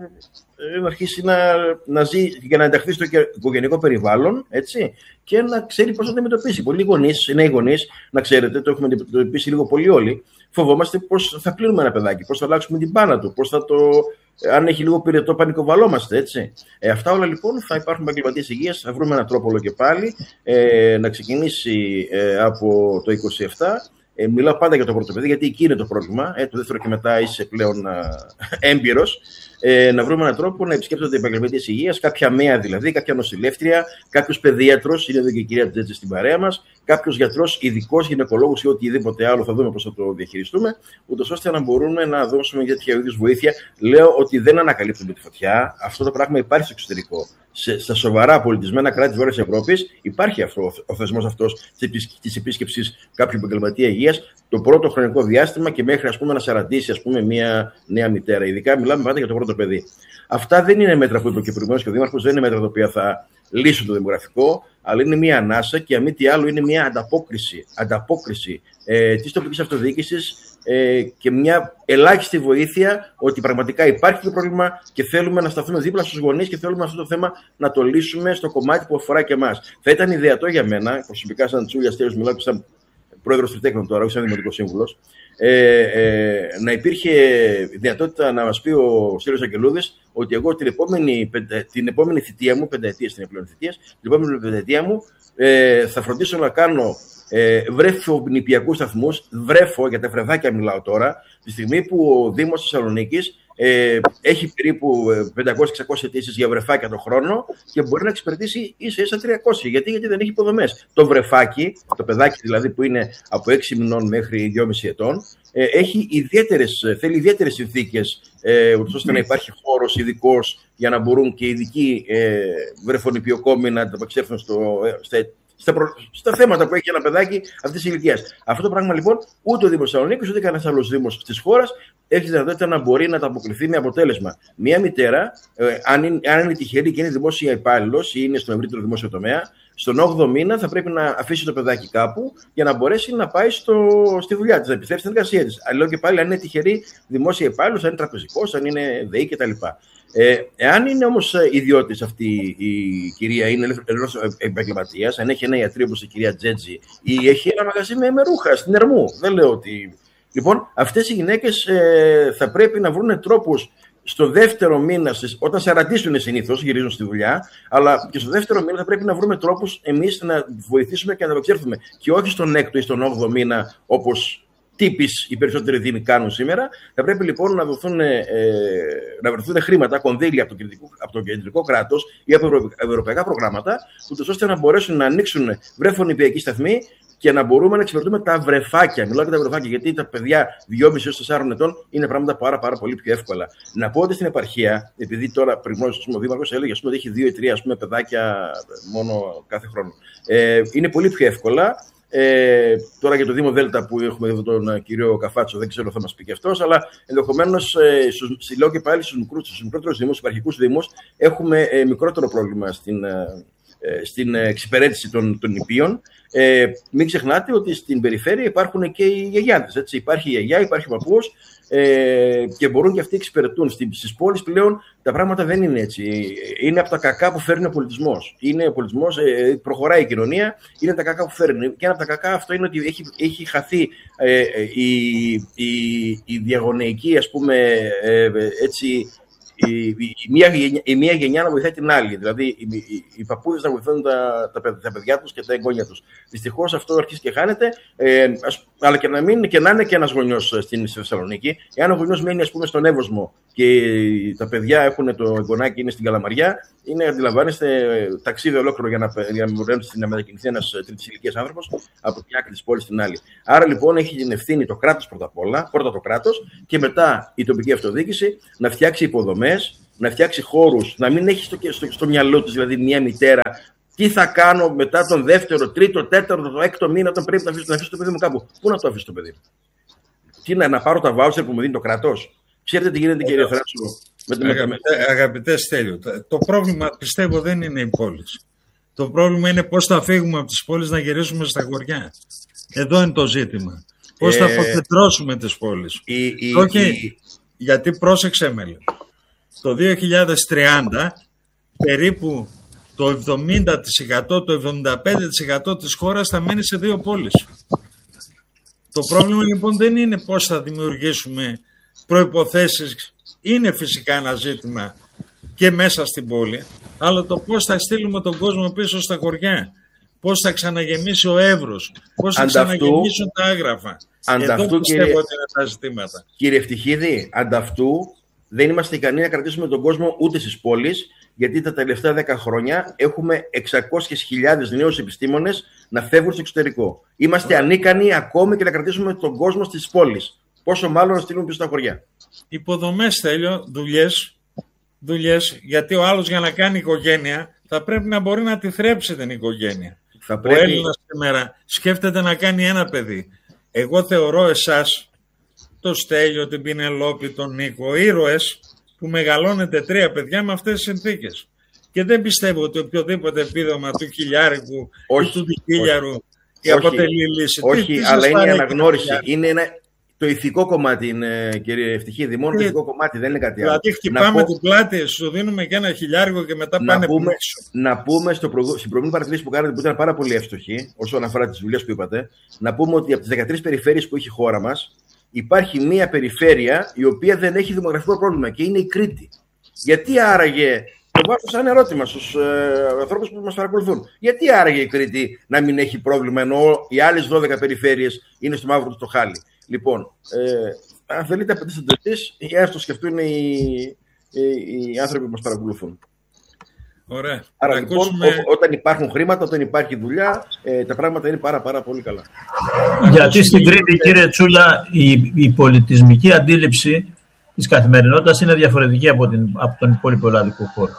να αρχίσει να, να ζει και να ενταχθεί στο οικογενειακό περιβάλλον, έτσι, και να ξέρει πώς να αντιμετωπίσει. Πολλοί γονείς, οι νέοι γονείς, να ξέρετε, το έχουμε αντιμετωπίσει λίγο πολύ όλοι, φοβόμαστε πώς θα πλύνουμε ένα παιδάκι, πώς θα αλλάξουμε την μπάνα του, πώς θα το... Αν έχει λίγο πυρετό, πανικοβαλόμαστε, έτσι. Ε, αυτά όλα λοιπόν θα υπάρχουν επαγγελματίες υγείας. Θα βρούμε έναν τρόπο όλο και πάλι ε, να ξεκινήσει ε, από το είκοσι επτά. Ε, μιλάω πάντα για το πρώτο παιδί, γιατί εκεί είναι το πρόβλημα. Ε, το δεύτερο και μετά είσαι πλέον α, έμπειρος. Ε, να βρούμε έναν τρόπο να επισκέπτονται οι επαγγελματίες υγείας, κάποια ΜΕΑ δηλαδή, κάποια νοσηλεύτρια, κάποιος παιδίατρος, είναι εδώ και η κυρία Τζέτζη στην παρέα μας, κάποιος γιατρός, ειδικός, γυναικολόγος ή οτιδήποτε άλλο, θα δούμε πώς θα το διαχειριστούμε, ούτως ώστε να μπορούμε να δώσουμε για τέτοια είδους βοήθεια. Λέω ότι δεν ανακαλύπτουμε τη φωτιά. Αυτό το πράγμα υπάρχει στο εξωτερικό. Σε, στα σοβαρά πολιτισμένα κράτη της Βόρειας Ευρώπης υπάρχει αυτό, ο θεσμός αυτός της επίσκεψης κάποιου επαγγελματία υγείας το πρώτο χρονικό διάστημα και μέχρι ας πούμε, να σαραντήσει ας πούμε, μια νέα μητέρα. Ειδικά μιλάμε πάντα για το πρώτο παιδί. Αυτά δεν είναι μέτρα που είπε και προηγουμένως και ο Δήμαρχος, δεν είναι μέτρα τα οποία θα λύσουν το δημογραφικό, αλλά είναι μια ανάσα και αν μη τι άλλο είναι μια ανταπόκριση, ανταπόκριση ε, της τοπικής αυτοδιοίκησης ε, και μια ελάχιστη βοήθεια ότι πραγματικά υπάρχει το πρόβλημα και θέλουμε να σταθούμε δίπλα στους γονείς και θέλουμε αυτό το θέμα να το λύσουμε στο κομμάτι που αφορά και εμάς. Θα ήταν ιδεατό για μένα, προσωπικά σαν Τσούλια Στέλιος, μιλάω και σαν πρόεδρος Τριτέχνων τώρα, όχι σαν δημοτικός σύμβουλος, ε, ε, να υπήρχε δυνατότητα να μας πει ο Στέλιος Αγγελούδης ότι εγώ την επόμενη, την επόμενη θητεία μου, πενταετίας την επόμενη θητεία, την επόμενη πενταετία μου ε, θα φροντίσω να κάνω ε, βρέφο νηπιακούς σταθμούς, βρέφο για τα βρεδάκια μιλάω τώρα, τη στιγμή που ο Δήμος Θεσσαλονίκης Ε, έχει περίπου πεντακόσιες με εξακόσιες αιτήσεις για βρεφάκια το χρόνο και μπορεί να εξυπηρετήσει ίσα ίσα τριακόσια. Γιατί, γιατί δεν έχει υποδομές. Το βρεφάκι, το παιδάκι δηλαδή που είναι από έξι μηνών μέχρι δυόμισι ετών, ε, έχει ιδιαίτερες, θέλει ιδιαίτερες συνθήκες, ε, ώστε να υπάρχει χώρος ειδικός για να μπορούν και ειδικοί ε, βρεφονηπιοκόμοι να ανταπεξέλθουν στο, στα, στα, προ, στα θέματα που έχει ένα παιδάκι αυτής της ηλικίας. Αυτό το πράγμα λοιπόν ούτε ο Δήμος Θεσσαλονίκης ούτε κανένας άλλος Δήμος της χώρας έχει δυνατότητα να μπορεί να τα αποκριθεί με αποτέλεσμα. Μία μητέρα, ε, αν, είναι, αν είναι τυχερή και είναι δημόσια υπάλληλος ή είναι στον ευρύτερο δημόσιο τομέα, στον όγδοο μήνα θα πρέπει να αφήσει το παιδάκι κάπου για να μπορέσει να πάει στο, στη δουλειά της, να επιστρέψει στην εργασία της. Αλλά και πάλι αν είναι τυχερή δημόσια υπάλληλος, αν είναι τραπεζικός, αν είναι ΔΕΗ κτλ. Ε, εάν είναι όμως ιδιώτης αυτή η κυρία, είναι ελεύθερος επαγγελματίας, αν έχει ένα ιατρείο όπως η κυρία Τζέτζη ή έχει ένα μαγαζί με, με ρούχα στην Ερμού, δεν λέω ότι. Λοιπόν, αυτές οι γυναίκες ε, θα πρέπει να βρουν τρόπους στο δεύτερο μήνα, όταν σαραντήσουν συνήθως, γυρίζουν στη δουλειά, αλλά και στο δεύτερο μήνα θα πρέπει να βρούμε τρόπους εμείς να βοηθήσουμε και να απεξέλθουμε. Και όχι στον έκτο ή στον όγδοο μήνα, όπως τύπης οι περισσότεροι δήμοι κάνουν σήμερα. Θα πρέπει λοιπόν να, δοθούν, ε, να βρεθούν χρήματα, κονδύλια από το, από το κεντρικό κράτος ή από ευρωπαϊκά προγράμματα, ούτως ώστε να μπορέσουν να ανοίξουν βρέφο-νηπιακοί σταθμοί και να μπορούμε να εξυπηρετούμε τα βρεφάκια. Μιλάω για τα βρεφάκια, γιατί τα παιδιά δυόμισι έως τεσσάρων ετών είναι πράγματα πάρα, πάρα πολύ πιο εύκολα. Να πω ότι στην επαρχία, επειδή τώρα πριν ο Δήμαρχος έλεγε ότι έχει δύο ή τρία ας πούμε, παιδάκια μόνο κάθε χρόνο, ε, είναι πολύ πιο εύκολα. Ε, τώρα για το Δήμο Δέλτα που έχουμε εδώ τον κύριο Καφάτσο, δεν ξέρω, θα μας πει και αυτός, αλλά ενδεχομένως ε, λέω και πάλι στους μικρότερους Δήμους, στους υπαρχικούς Δήμους, έχουμε ε, μικρότερο πρόβλημα στην. Ε, στην εξυπηρέτηση των, των νηπίων. Ε, μην ξεχνάτε ότι στην περιφέρεια υπάρχουν και οι γιαγιάδες. Έτσι. Υπάρχει η γιαγιά, υπάρχει ο παππούς ε, και μπορούν και αυτοί να εξυπηρετούν. Στις πόλεις πλέον τα πράγματα δεν είναι έτσι. Είναι από τα κακά που φέρνει ο πολιτισμός. Είναι ο πολιτισμός, ε, προχωράει η κοινωνία, είναι τα κακά που φέρνει. Και ένα από τα κακά αυτό είναι ότι έχει, έχει χαθεί ε, η, η, η διαγωνεϊκή, ας πούμε, ε, έτσι, η, η, η, μία, η μία γενιά να βοηθάει την άλλη. Δηλαδή, οι, οι, οι παππούδες να βοηθούν τα, τα, τα παιδιά τους και τα εγγόνια τους. Δυστυχώς αυτό αρχίζει και χάνεται, ε, ας, αλλά και να, μην, και να είναι και ένας γονιός στην στη Θεσσαλονίκη. Εάν ο γονιός μένει, ας πούμε, στον Εύωσμο και τα παιδιά έχουν το εγγονάκι είναι στην Καλαμαριά, είναι, αντιλαμβάνεστε, ταξίδι ολόκληρο για να, για να μπορέσει να μετακινηθεί ένας τρίτης ηλικίας άνθρωπος από την άκρη της πόλης στην άλλη. Άρα λοιπόν έχει την ευθύνη το κράτος πρώτα απ' όλα, πρώτα το κράτος και μετά η τοπική αυτοδιοίκηση να φτιάξει υποδομές, να φτιάξει χώρους, να μην έχει στο, στο, στο μυαλό της δηλαδή μια μητέρα. Τι θα κάνω μετά τον δεύτερο, τρίτο, τέταρτο, το έκτο μήνα όταν πρέπει να αφήσω, να αφήσω το παιδί μου κάπου. Πού να το αφήσω το παιδί μου? Τι να, να πάρω τα βάουτσερ που μου δίνει το κράτος? Ξέρετε τι γίνεται, κύριε Θράσο? Αγαπητέ, αγαπητέ Στέλιο, το πρόβλημα πιστεύω δεν είναι οι πόλεις. Το πρόβλημα είναι πώς θα φύγουμε από τις πόλεις να γυρίσουμε στα χωριά. Εδώ είναι το ζήτημα. Πώς ε, θα αποκεντρώσουμε τις πόλεις. Η, η, Όχι, η... γιατί πρόσεξε με, το δύο χιλιάδες τριάντα περίπου το εβδομήντα τοις εκατό, το εβδομήντα πέντε τοις εκατό της χώρας θα μένει σε δύο πόλεις. Το πρόβλημα λοιπόν δεν είναι πώς θα δημιουργήσουμε προϋποθέσεις, είναι φυσικά ένα ζήτημα και μέσα στην πόλη, αλλά το πώς θα στείλουμε τον κόσμο πίσω στα χωριά, πώς θα ξαναγεμίσει ο Εύρος, πώς θα ανταυτού, ξαναγεμίσουν τα άγραφα. Ανταυτού, Εδώ πιστεύω κύριε, ότι είναι τα ζητήματα. Κύριε Ευτυχίδη, ανταυτού δεν είμαστε ικανοί να κρατήσουμε τον κόσμο ούτε στις πόλεις, γιατί τα τελευταία δέκα χρόνια έχουμε εξακόσιες χιλιάδες νέους επιστήμονες να φεύγουν στο εξωτερικό. Είμαστε ανίκανοι ακόμη και να κρατήσουμε τον κόσμο στις πόλεις. Πόσο μάλλον να στείλουμε πίσω στα χωριά. Υποδομές, Τέλειο, δουλειές, δουλειές, γιατί ο άλλος για να κάνει οικογένεια θα πρέπει να μπορεί να τη θρέψει την οικογένεια. Θα πρέπει... Ο Έλληνας σήμερα σκέφτεται να κάνει ένα παιδί. Εγώ θεωρώ εσάς, το Στέλιο, την Πινελόπη, τον Νίκο, ήρωες που μεγαλώνετε τρία παιδιά με αυτές τις συνθήκες. Και δεν πιστεύω ότι οποιοδήποτε επίδομα του χιλιάρικου ή του δικίλιαρου η αποτελεί λύση. Όχι, τι, τι αλλά είναι η αναγνώριση. Και είναι ένα... Το ηθικό κομμάτι είναι, κύριε Ευτυχίδη, μόνο το ηθικό κομμάτι, δεν είναι κάτι άλλο. Δηλαδή χτυπάμε πω... την πλάτη, σου δίνουμε και ένα χιλιάρικο και μετά να πάνε πούμε, πίσω. Να πούμε στο προ... στην προηγούμενη παρατηρήση που κάνατε, που ήταν πάρα πολύ εύστοχη, όσον αφορά τις δουλειές που είπατε, να πούμε ότι από τις δεκατρείς περιφέρειες που έχει η χώρα μας, υπάρχει μία περιφέρεια η οποία δεν έχει δημογραφικό πρόβλημα και είναι η Κρήτη. Γιατί άραγε, το βάζω σαν ερώτημα στους ε, ανθρώπους που μας παρακολουθούν, γιατί άραγε η Κρήτη να μην έχει πρόβλημα ενώ οι άλλες δώδεκα περιφέρειες είναι στο μαύρο του το χάλι? Λοιπόν, ε, αν θέλετε απαντήσετε εσείς ή ας το σκεφτούν οι, οι, οι άνθρωποι που μας παρακολουθούν. Ωραία. Άρα λοιπόν, ακούσουμε... ό, όταν υπάρχουν χρήματα, όταν υπάρχει δουλειά, ε, τα πράγματα είναι πάρα, πάρα πολύ καλά. Γιατί στην Κρήτη, κύριε Τσούλα, η, η πολιτισμική αντίληψη της καθημερινότητας είναι διαφορετική από, την, από τον υπόλοιπο ελλαδικό χώρο.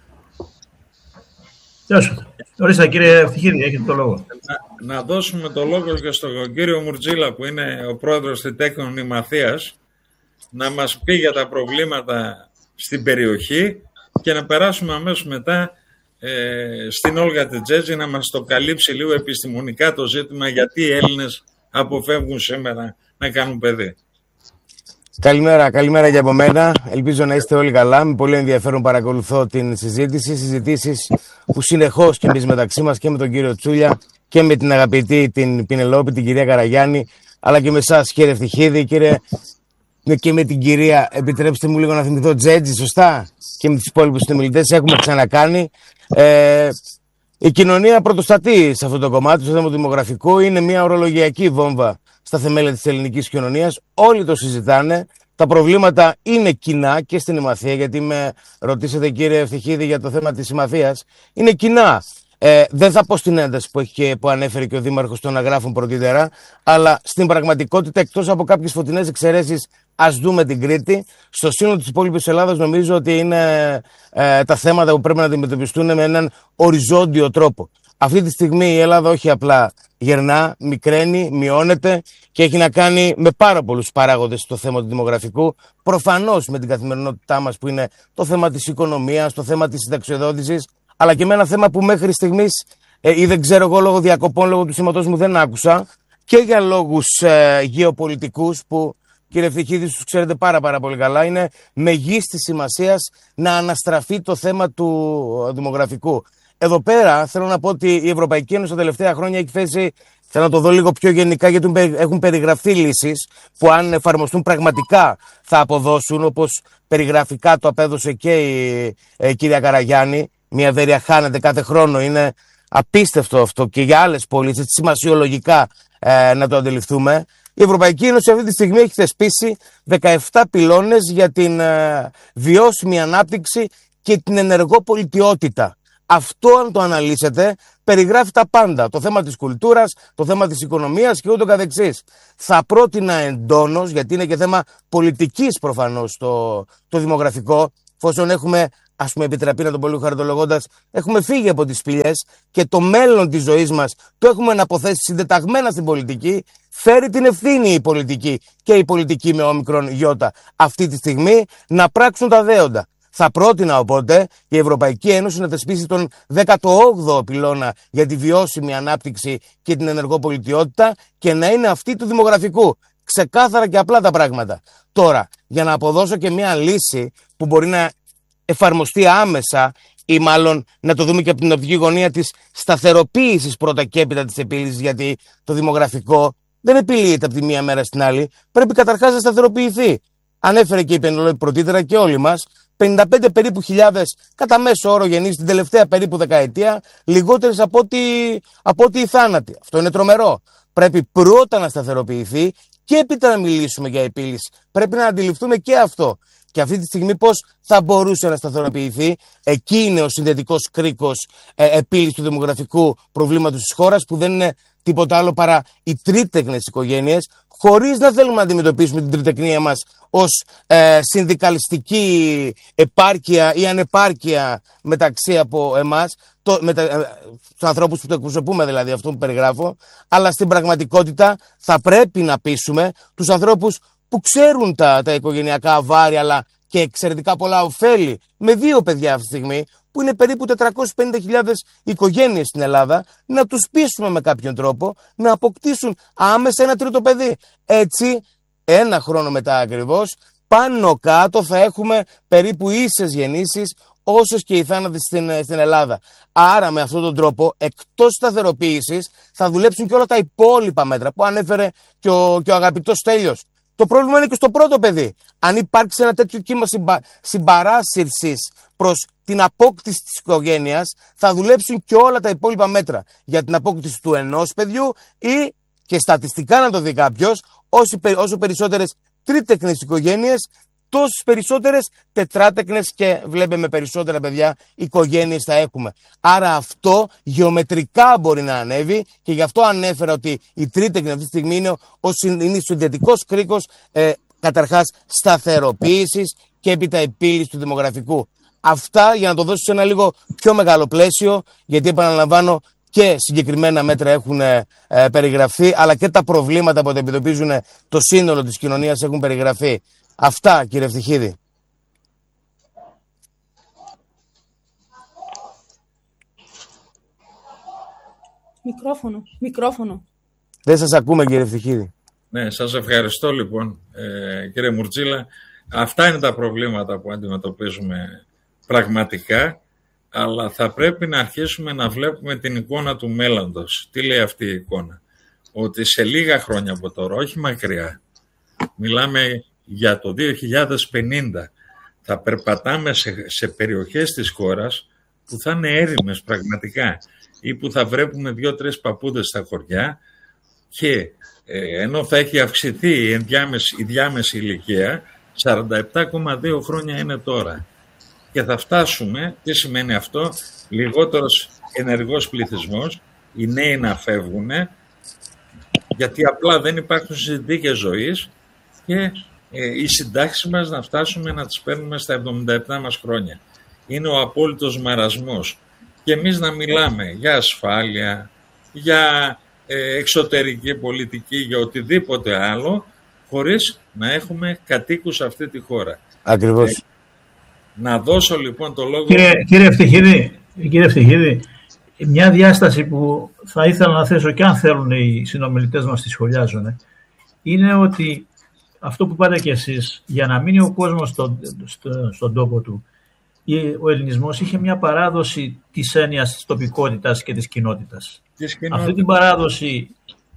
Ορίστε, κύριε Ευτυχίδη, έχετε το λόγο. Να, να δώσουμε το λόγο και στον κύριο Μουρτζίλα, που είναι ο πρόεδρος της Τέκνων Νημαθίας, να μας πει για τα προβλήματα στην περιοχή και να περάσουμε αμέσως μετά ε, στην Όλγα Τετζέτζη να μας το καλύψει λίγο επιστημονικά το ζήτημα γιατί οι Έλληνες αποφεύγουν σήμερα να κάνουν παιδί. Καλημέρα, καλημέρα και από μένα. Ελπίζω να είστε όλοι καλά. Με πολύ ενδιαφέρον παρακολουθώ την συζήτηση. Συζητήσεις που συνεχώς και εμείς μεταξύ μας και με τον κύριο Τσούλια και με την αγαπητή την Πινελόπη, την κυρία Καραγιάννη, αλλά και με εσάς, κύριε Ευτυχίδη, κύριε, και με την κυρία, επιτρέψτε μου λίγο να θυμηθώ, Τζέτζη, σωστά, και με τους υπόλοιπους συνομιλητές έχουμε ξανακάνει. Ε, η κοινωνία πρωτοστατεί σε αυτό το κομμάτι, στο θέμα του δημογραφικού, είναι μια ορολογιακή βόμβα στα θεμέλια της ελληνικής κοινωνίας. Όλοι το συζητάνε. Τα προβλήματα είναι κοινά και στην Ημαθία, γιατί με ρωτήσατε, κύριε Ευτυχίδη, για το θέμα της Ημαθίας. Είναι κοινά. Ε, δεν θα πω στην ένταση που, έχει και, που ανέφερε και ο Δήμαρχος των Αγράφων πρωτήτερα, αλλά στην πραγματικότητα, εκτός από κάποιες φωτεινές εξαιρέσεις, ας δούμε την Κρήτη. Στο σύνολο της υπόλοιπης Ελλάδας νομίζω ότι είναι ε, τα θέματα που πρέπει να αντιμετωπιστούν με έναν οριζόντιο τρόπο. Αυτή τη στιγμή η Ελλάδα όχι απλά γερνά, μικραίνει, μειώνεται και έχει να κάνει με πάρα πολλούς παράγοντες το θέμα του δημογραφικού. Προφανώς με την καθημερινότητά μας που είναι το θέμα της οικονομίας, το θέμα της συνταξιοδότησης, αλλά και με ένα θέμα που μέχρι στιγμής ε, ή δεν ξέρω εγώ λόγω διακοπών, λόγω του σήματός μου δεν άκουσα, και για λόγους ε, γεωπολιτικούς που, κύριε Ευτυχίδη, τους ξέρετε πάρα πάρα πολύ καλά, είναι μεγίστης σημασίας να αναστραφεί το θέμα του δημογραφικού. Εδώ πέρα θέλω να πω ότι η Ευρωπαϊκή Ένωση τα τελευταία χρόνια έχει θέσει Θέλω να το δω λίγο πιο γενικά, γιατί έχουν περιγραφεί λύσεις που αν εφαρμοστούν πραγματικά θα αποδώσουν, όπως περιγραφικά το απέδωσε και η ε, κυρία Καραγιάννη. Μια εταιρεία χάνεται κάθε χρόνο. Είναι απίστευτο αυτό και για άλλες πόλεις, έτσι σημασιολογικά ε, να το αντιληφθούμε. Η Ευρωπαϊκή Ένωση αυτή τη στιγμή έχει θεσπίσει δεκαεπτά πυλώνες για την ε, βιώσιμη ανάπτυξη και την ενεργό πολιτιότητα. Αυτό, αν το αναλύσετε, περιγράφει τα πάντα. Το θέμα της κουλτούρας, το θέμα της οικονομίας και ούτω καθεξής. Θα πρότεινα εντόνως, γιατί είναι και θέμα πολιτικής προφανώς το, το δημογραφικό, εφόσον έχουμε, ας πούμε, επιτραπεί να τον πολύ χαριτολογώντας, έχουμε φύγει από τις σπηλιές και το μέλλον της ζωής μας το έχουμε αναποθέσει συντεταγμένα στην πολιτική, φέρει την ευθύνη η πολιτική και η πολιτική με όμικρον γιώτα αυτή τη στιγμή να πράξουν τα δέοντα. Θα πρότεινα οπότε η Ευρωπαϊκή Ένωση να θεσπίσει τον δέκατο όγδοο πυλώνα για τη βιώσιμη ανάπτυξη και την ενεργό πολιτιότητα και να είναι αυτή του δημογραφικού. Ξεκάθαρα και απλά τα πράγματα. Τώρα, για να αποδώσω και μια λύση που μπορεί να εφαρμοστεί άμεσα ή μάλλον να το δούμε και από την οπτική γωνία της σταθεροποίησης πρώτα και έπειτα της επίλυσης, γιατί το δημογραφικό δεν επιλύεται από τη μία μέρα στην άλλη, πρέπει καταρχάς να σταθεροποιηθεί. Ανέφερε και η Πενελόπη πρωτήτερα και όλοι μας, πενήντα πέντε περίπου χιλιάδες κατά μέσο όρο γεννήσεις την τελευταία περίπου δεκαετία, λιγότερες από ό,τι, από ό,τι οι θάνατοι. Αυτό είναι τρομερό. Πρέπει πρώτα να σταθεροποιηθεί και έπειτα να μιλήσουμε για επίλυση. Πρέπει να αντιληφθούμε και αυτό. Και αυτή τη στιγμή πώς θα μπορούσε να σταθεροποιηθεί. Εκεί είναι ο συνδετικός κρίκος ε, επίλυση του δημογραφικού προβλήματος της χώρας, που δεν είναι τίποτα άλλο παρά οι τρίτεκνες οικογένειες, χωρίς να θέλουμε να αντιμετωπίσουμε την τριτεκνία μας ως ε, συνδικαλιστική επάρκεια ή ανεπάρκεια μεταξύ από εμάς, το, μετα, ε, τους ανθρώπους που το εκπροσωπούμε, δηλαδή αυτό που περιγράφω, αλλά στην πραγματικότητα θα πρέπει να πείσουμε τους ανθρώπους που ξέρουν τα, τα οικογενειακά βάρη αλλά και εξαιρετικά πολλά ωφέλη, με δύο παιδιά αυτή τη στιγμή, που είναι περίπου τετρακόσιες πενήντα χιλιάδες οικογένειες στην Ελλάδα, να τους πείσουμε με κάποιον τρόπο να αποκτήσουν άμεσα ένα τρίτο παιδί. Έτσι, ένα χρόνο μετά ακριβώς, πάνω κάτω θα έχουμε περίπου ίσες γεννήσεις όσες και οι θάνατοι στην, στην Ελλάδα. Άρα με αυτόν τον τρόπο, εκτός σταθεροποίησης, θα δουλέψουν και όλα τα υπόλοιπα μέτρα που ανέφερε και ο, και ο αγαπητός Στέλιος. Το πρόβλημα είναι και στο πρώτο παιδί. Αν υπάρξει ένα τέτοιο κύμα συμπα... συμπαράσυρσης προς την απόκτηση της οικογένειας, θα δουλέψουν και όλα τα υπόλοιπα μέτρα για την απόκτηση του ενός παιδιού ή, και στατιστικά να το δει κάποιος, όσο, όσο περισσότερες τρίτεκνες οικογένειες, τόσες περισσότερες τετράτεκνες και βλέπουμε με περισσότερα παιδιά οικογένειες θα έχουμε. Άρα αυτό γεωμετρικά μπορεί να ανέβει και γι' αυτό ανέφερα ότι η τρίτεκνη αυτή τη στιγμή είναι ο συνδετικός κρίκος ε, καταρχάς σταθεροποίησης και έπειτα επίλυσης του δημογραφικού. Αυτά για να το δώσω σε ένα λίγο πιο μεγάλο πλαίσιο, γιατί επαναλαμβάνω και συγκεκριμένα μέτρα έχουν ε, ε, περιγραφεί, αλλά και τα προβλήματα που αντιμετωπίζουν το σύνολο της κοινωνίας έχουν περιγραφεί. Αυτά, κύριε Ευτυχίδη. Μικρόφωνο, μικρόφωνο. Δεν σας ακούμε, κύριε Ευτυχίδη. Ναι, σας ευχαριστώ λοιπόν, ε, κύριε Μουρτζίλα. Αυτά είναι τα προβλήματα που αντιμετωπίζουμε πραγματικά, αλλά θα πρέπει να αρχίσουμε να βλέπουμε την εικόνα του μέλλοντος. Τι λέει αυτή η εικόνα? Ότι σε λίγα χρόνια από τώρα, όχι μακριά, μιλάμε για το δύο χιλιάδες πενήντα, θα περπατάμε σε, σε περιοχές της χώρας που θα είναι έρημες πραγματικά ή που θα βρέπουμε δύο-τρεις παππούδες στα χωριά και ε, ενώ θα έχει αυξηθεί η, ενδιάμεση, η διάμεση ηλικία, σαράντα επτά κόμμα δύο χρόνια είναι τώρα. Και θα φτάσουμε, τι σημαίνει αυτό, λιγότερος ενεργός πληθυσμός, οι νέοι να φεύγουν, γιατί απλά δεν υπάρχουν συνθήκες ζωής και ε, οι συντάξεις μας να φτάσουμε να τις παίρνουμε στα εβδομήντα επτά μας χρόνια. Είναι ο απόλυτος μαρασμός. Και εμείς να μιλάμε για ασφάλεια, για ε, εξωτερική πολιτική, για οτιδήποτε άλλο, χωρίς να έχουμε κατοίκους σε αυτή τη χώρα. Ακριβώς. Ε, να δώσω λοιπόν το λόγο... Κύριε, κύριε Ευτυχίδη, κύριε Ευτυχίδη, μια διάσταση που θα ήθελα να θέσω και αν θέλουν οι συνομιλητές μας τη σχολιάζουν, είναι ότι αυτό που είπατε κι εσείς, για να μείνει ο κόσμος στο, στο, στον τόπο του, ο ελληνισμός είχε μια παράδοση της έννοιας της τοπικότητας και της κοινότητας. Της κοινότητας. Αυτή την παράδοση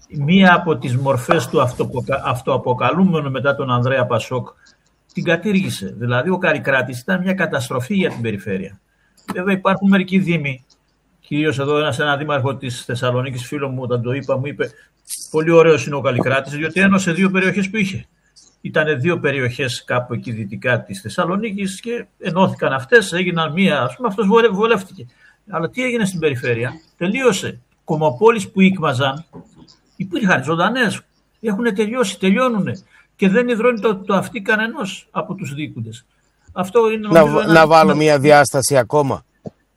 μία από τις μορφές του αυτοαποκαλούμενου μετά τον Ανδρέα Πασόκ την κατήργησε. Δηλαδή ο Καλλικράτης ήταν μια καταστροφή για την περιφέρεια. Βέβαια υπάρχουν μερικοί δήμοι, κυρίως εδώ ένας ένα δήμαρχο της Θεσσαλονίκης, φίλο μου, όταν το είπα, μου είπε πολύ ωραίος είναι ο Καλλικράτης, διότι ένωσε δύο περιοχές που είχε. Ήταν δύο περιοχές κάπου εκεί δυτικά της Θεσσαλονίκης και ενώθηκαν αυτές, έγιναν μία, ας πούμε, αυτός βολεύτηκε. Αλλά τι έγινε στην περιφέρεια, τελείωσε. Κομμοπόλεις που ήκμαζαν, υπήρχαν ζωντανές, έχουν τελειώσει, τελειώνουν και δεν υδρώνει το, το αυτί κανενός από τους δίκοντες. Αυτό είναι να, ένα... να βάλω μια διάσταση ακόμα.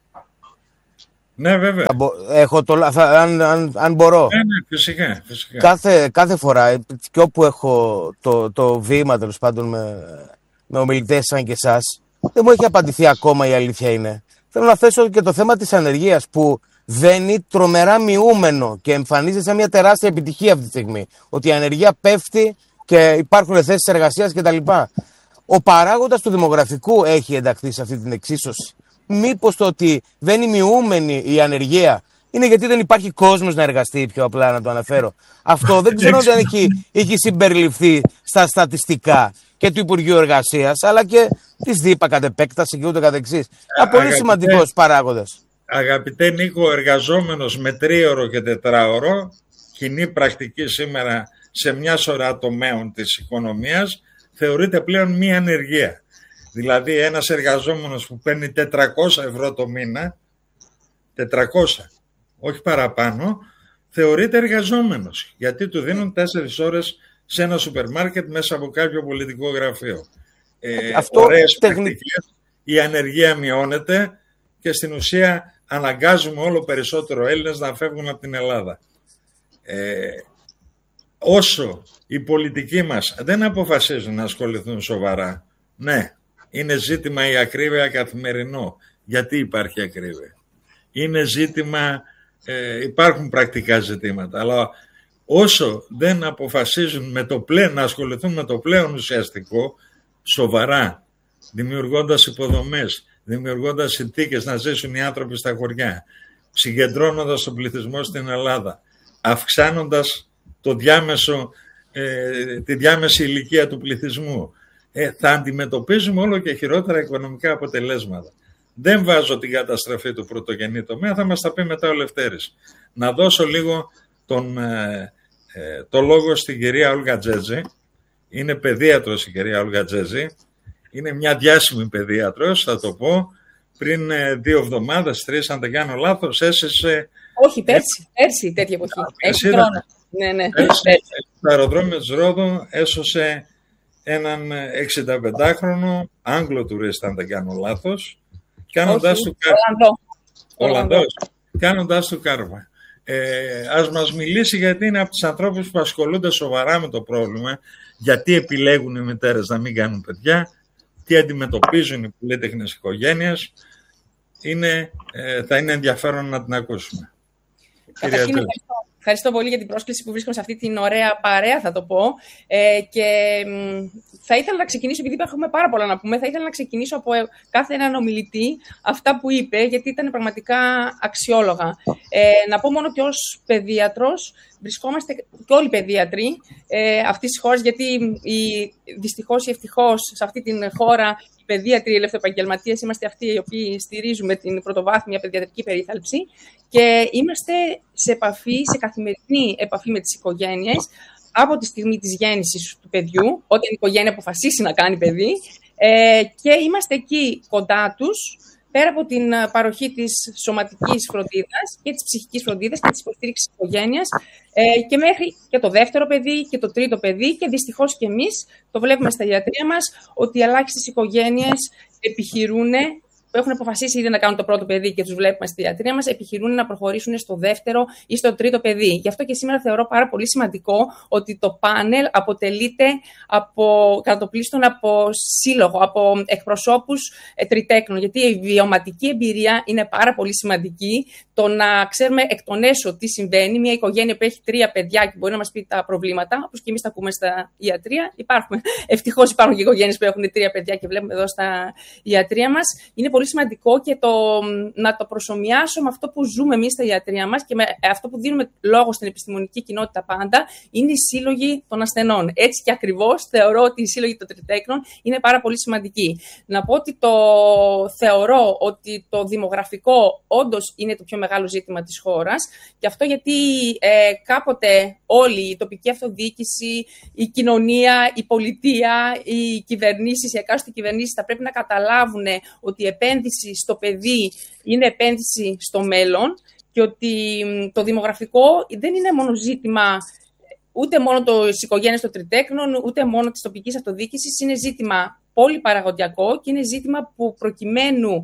Ναι, βέβαια. Έχω το, θα, αν, αν, αν μπορώ. Ναι, ναι, φυσικά, φυσικά. Κάθε, κάθε φορά και όπου έχω το, το βήμα, τέλος πάντων, με, με ομιλητές σαν και εσάς, δεν μου έχει απαντηθεί ακόμα, η αλήθεια είναι. Θέλω να θέσω και το θέμα της ανεργίας που βαίνει τρομερά μειούμενο και εμφανίζεται σαν μια τεράστια επιτυχία αυτή τη στιγμή. Ότι η ανεργία πέφτει και υπάρχουν θέσεις εργασίας κτλ. Ο παράγοντας του δημογραφικού έχει ενταχθεί σε αυτή την εξίσωση. Μήπως το ότι δεν είναι μειούμενη η ανεργία είναι γιατί δεν υπάρχει κόσμος να εργαστεί, πιο απλά να το αναφέρω. Αυτό δεν ξέρω αν έχει, έχει συμπεριληφθεί στα στατιστικά και του Υπουργείου Εργασίας, αλλά και της ΔΥΠΑ κατ' επέκταση και ούτω καθεξής. Ένα πολύ σημαντικός παράγοντας. Αγαπητέ Νίκο, ο εργαζόμενος με τρίωρο και τετράωρο, κοινή πρακτική σήμερα σε μια σωρά τομέων της οικονομίας, θεωρείται πλέον μη ανεργία. Δηλαδή ένας εργαζόμενος που παίρνει τετρακόσια ευρώ το μήνα, τετρακόσια, όχι παραπάνω, θεωρείται εργαζόμενος, γιατί του δίνουν τέσσερις ώρες σε ένα σούπερ μάρκετ μέσα από κάποιο πολιτικό γραφείο. Ε, Αυτό ωραίες τεχνη... πρακτικές, η ανεργία μειώνεται και στην ουσία αναγκάζουμε όλο περισσότερο Έλληνες να φεύγουν από την Ελλάδα. Ε, όσο οι πολιτικοί μας δεν αποφασίζουν να ασχοληθούν σοβαρά, ναι, είναι ζήτημα η ακρίβεια καθημερινό. Γιατί υπάρχει ακρίβεια? Είναι ζήτημα, ε, υπάρχουν πρακτικά ζητήματα, αλλά όσο δεν αποφασίζουν με το πλέον, να ασχοληθούν με το πλέον ουσιαστικό, σοβαρά, δημιουργώντας υποδομές, δημιουργώντας συνθήκες να ζήσουν οι άνθρωποι στα χωριά, συγκεντρώνοντας τον πληθυσμό στην Ελλάδα, αυξάνοντας το διάμεσο, ε, τη διάμεση ηλικία του πληθυσμού, ε, θα αντιμετωπίζουμε όλο και χειρότερα οικονομικά αποτελέσματα. Δεν βάζω την καταστροφή του πρωτογενή τομέα, θα μας τα πει μετά ο Λευτέρης. Να δώσω λίγο τον, ε, ε, το λόγο στην κυρία Όλγα Τζέτζη. Είναι παιδίατρος η κυρία Όλγα Τζέτζη. Είναι μια διάσημη παιδίατρος, θα το πω. Πριν ε, δύο εβδομάδες, τρεις, αν δεν κάνω λάθος, έσυσε... Όχι, πέρσι, πέρσι τέτοια εποχή. Έχει χρόνο. Ναι, ναι. Πέρσι, στο αεροδρόμιο της Ρόδου έσωσε έναν εξηνταπεντάχρονο Άγγλο τουρίστα, αν δεν κάνω λάθος, κάνοντας του κάρβα. Ολλανδός. Κάνοντας του κάρβα. Ε, ας μας μιλήσει, γιατί είναι από τους ανθρώπους που ασχολούνται σοβαρά με το πρόβλημα, γιατί επιλέγουν οι μητέρες να μην κάνουν παιδιά, τι αντιμετωπίζουν οι πολύτεχνες οικογένειες. Είναι, ε, θα είναι ενδιαφέρον να την ακούσουμε. Καταρχήν, ευχαριστώ. Ευχαριστώ πολύ για την πρόσκληση που βρίσκομαι σε αυτή την ωραία παρέα, θα το πω. Ε, και μ, θα ήθελα να ξεκινήσω, επειδή έχουμε πάρα πολλά να πούμε, θα ήθελα να ξεκινήσω από κάθε έναν ομιλητή αυτά που είπε, γιατί ήταν πραγματικά αξιόλογα. Ε, να πω μόνο ότι ως παιδίατρος βρισκόμαστε και όλοι οι παιδίατροι ε, αυτής της χώρας, γιατί η, δυστυχώς ή ευτυχώς σε αυτή την χώρα οι παιδίατροι, οι ελευθεροεπαγγελματίες είμαστε αυτοί οι οποίοι στηρίζουμε την πρωτοβάθμια παιδιατρική περίθαλψη και είμαστε σε επαφή, σε καθημερινή επαφή με τις οικογένειες από τη στιγμή της γέννησης του παιδιού, όταν η οικογένεια αποφασίσει να κάνει παιδί, ε, και είμαστε εκεί κοντά τους, πέρα από την παροχή της σωματικής φροντίδας και της ψυχικής φροντίδας και της υποστήριξης της οικογένειας, ε, και μέχρι και το δεύτερο παιδί και το τρίτο παιδί, και δυστυχώς και εμείς το βλέπουμε στα ιατρεία μας ότι οι ελάχιστες οικογένειες επιχειρούν, που έχουν αποφασίσει ήδη να κάνουν το πρώτο παιδί και τους βλέπουμε στη ιατρεία μας, επιχειρούν να προχωρήσουν στο δεύτερο ή στο τρίτο παιδί. Γι' αυτό και σήμερα θεωρώ πάρα πολύ σημαντικό ότι το πάνελ αποτελείται από, κατά το πλήστον από σύλλογο, από εκπροσώπους ε, τριτέκνων. Γιατί η βιωματική εμπειρία είναι πάρα πολύ σημαντική. Το να ξέρουμε εκ των έσω τι συμβαίνει. Μια οικογένεια που έχει τρία παιδιά και μπορεί να μας πει τα προβλήματα, όπως και εμείς τα ακούμε στα ιατρεία. Υπάρχουν, ευτυχώς υπάρχουν και οικογένειες που έχουν τρία παιδιά και βλέπουμε εδώ στα ιατρεία μας. Είναι πολύ πολύ σημαντικό και το, να το προσομοιάσω με αυτό που ζούμε εμείς στα ιατρία μας και με αυτό που δίνουμε λόγο στην επιστημονική κοινότητα πάντα, είναι οι σύλλογοι των ασθενών. Έτσι και ακριβώς θεωρώ ότι οι σύλλογοι των τριτέκνων είναι πάρα πολύ σημαντικοί. Να πω ότι το θεωρώ ότι το δημογραφικό όντως είναι το πιο μεγάλο ζήτημα της χώρας, και αυτό γιατί ε, κάποτε όλοι, η τοπική αυτοδιοίκηση, η κοινωνία, η πολιτεία, οι κυβερνήσεις, οι εκάστοτε κυβερνήσεις θα πρέπει να καταλάβουν ότι η επένδυση στο παιδί είναι επένδυση στο μέλλον και ότι το δημογραφικό δεν είναι μόνο ζήτημα ούτε μόνο της οικογένειας των τριτέκνων, ούτε μόνο της τοπικής αυτοδιοίκησης, είναι ζήτημα πολυπαραγωγικό και είναι ζήτημα που προκειμένου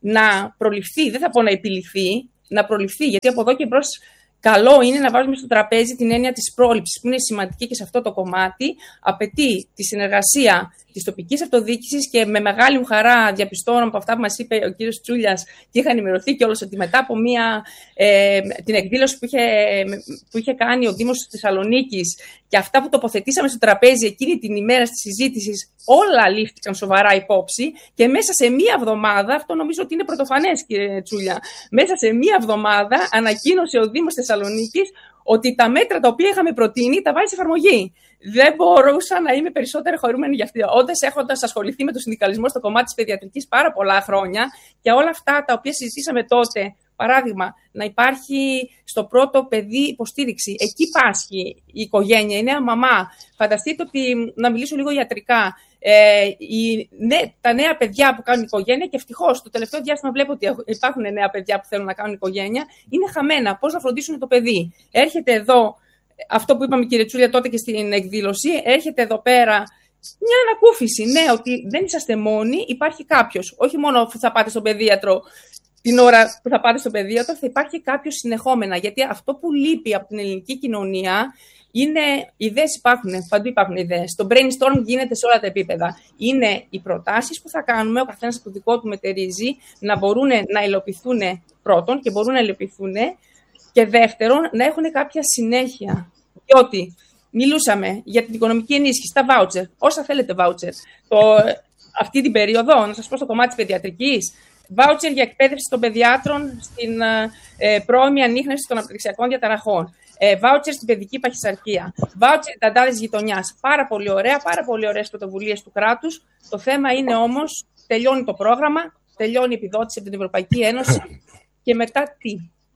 να προληφθεί, δεν θα πω να επιληθεί, να προληφθεί, γιατί από εδώ και μπρος καλό είναι να βάζουμε στο τραπέζι την έννοια της πρόληψης, που είναι σημαντική και σε αυτό το κομμάτι. Απαιτεί τη συνεργασία της τοπικής αυτοδιοίκησης και με μεγάλη μου χαρά διαπιστώνω από αυτά που μας είπε ο κύριος Τσούλιας και είχα ενημερωθεί κιόλας ότι μετά από μια, ε, την εκδήλωση που είχε, που είχε κάνει ο Δήμος της Θεσσαλονίκης και αυτά που τοποθετήσαμε στο τραπέζι εκείνη την ημέρα της συζήτησης, όλα λήφθηκαν σοβαρά υπόψη και μέσα σε μία εβδομάδα, αυτό νομίζω ότι είναι πρωτοφανές κύριε Τσούλια, μέσα σε μία εβδομάδα ανακοίνωσε ο Δήμος της Θεσσαλονίκης ότι τα μέτρα τα οποία είχαμε προτείνει τα βάλει σε εφαρμογή. Δεν μπορούσα να είμαι περισσότερο χαρούμενη γι' αυτό. Όντως, έχοντας ασχοληθεί με το συνδικαλισμό στο κομμάτι της παιδιατρικής πάρα πολλά χρόνια και όλα αυτά τα οποία συζητήσαμε τότε, παράδειγμα, να υπάρχει στο πρώτο παιδί υποστήριξη. Εκεί πάσχει η οικογένεια, η νέα μαμά. Φανταστείτε ότι, να μιλήσω λίγο ιατρικά, ε, οι, ναι, τα νέα παιδιά που κάνουν οικογένεια, και ευτυχώς το τελευταίο διάστημα βλέπω ότι υπάρχουν νέα παιδιά που θέλουν να κάνουν οικογένεια, είναι χαμένα. Πώς να φροντίσουν το παιδί. Έρχεται εδώ, αυτό που είπαμε κύριε Τσούλια τότε και στην εκδήλωση, έρχεται εδώ πέρα μια ανακούφιση. Ναι, ότι δεν είσαστε μόνοι, υπάρχει κάποιος. Όχι μόνο που θα πάτε στον παιδίατρο. Την ώρα που θα πάτε στο παιδίατρο θα υπάρχει κάποιος συνεχόμενα. Γιατί αυτό που λείπει από την ελληνική κοινωνία είναι, ιδέες υπάρχουν, παντού υπάρχουν ιδέες. Το brainstorm γίνεται σε όλα τα επίπεδα. Είναι οι προτάσεις που θα κάνουμε, ο καθένας από το δικό του μετερίζει, να μπορούν να υλοποιηθούν πρώτον και μπορούν να υλοποιηθούν, και δεύτερον να έχουν κάποια συνέχεια. Διότι μιλούσαμε για την οικονομική ενίσχυση, τα voucher, όσα θέλετε voucher. Το, αυτή την περίοδο, να σας πω στο κομμάτι της παιδιατρικής, voucher για εκπαίδευση των παιδιάτρων στην ε, πρώιμη ανίχνευση των αναπτυξιακών διαταραχών. Ε, voucher στην παιδική παχυσαρκία. Voucher ταντάδες γειτονιάς. Πάρα πολύ ωραία, πάρα πολύ ωραίες πρωτοβουλίες του κράτους. Το θέμα είναι όμως, τελειώνει το πρόγραμμα, τελειώνει η επιδότηση από την Ευρωπαϊκή Ένωση και μετά τι.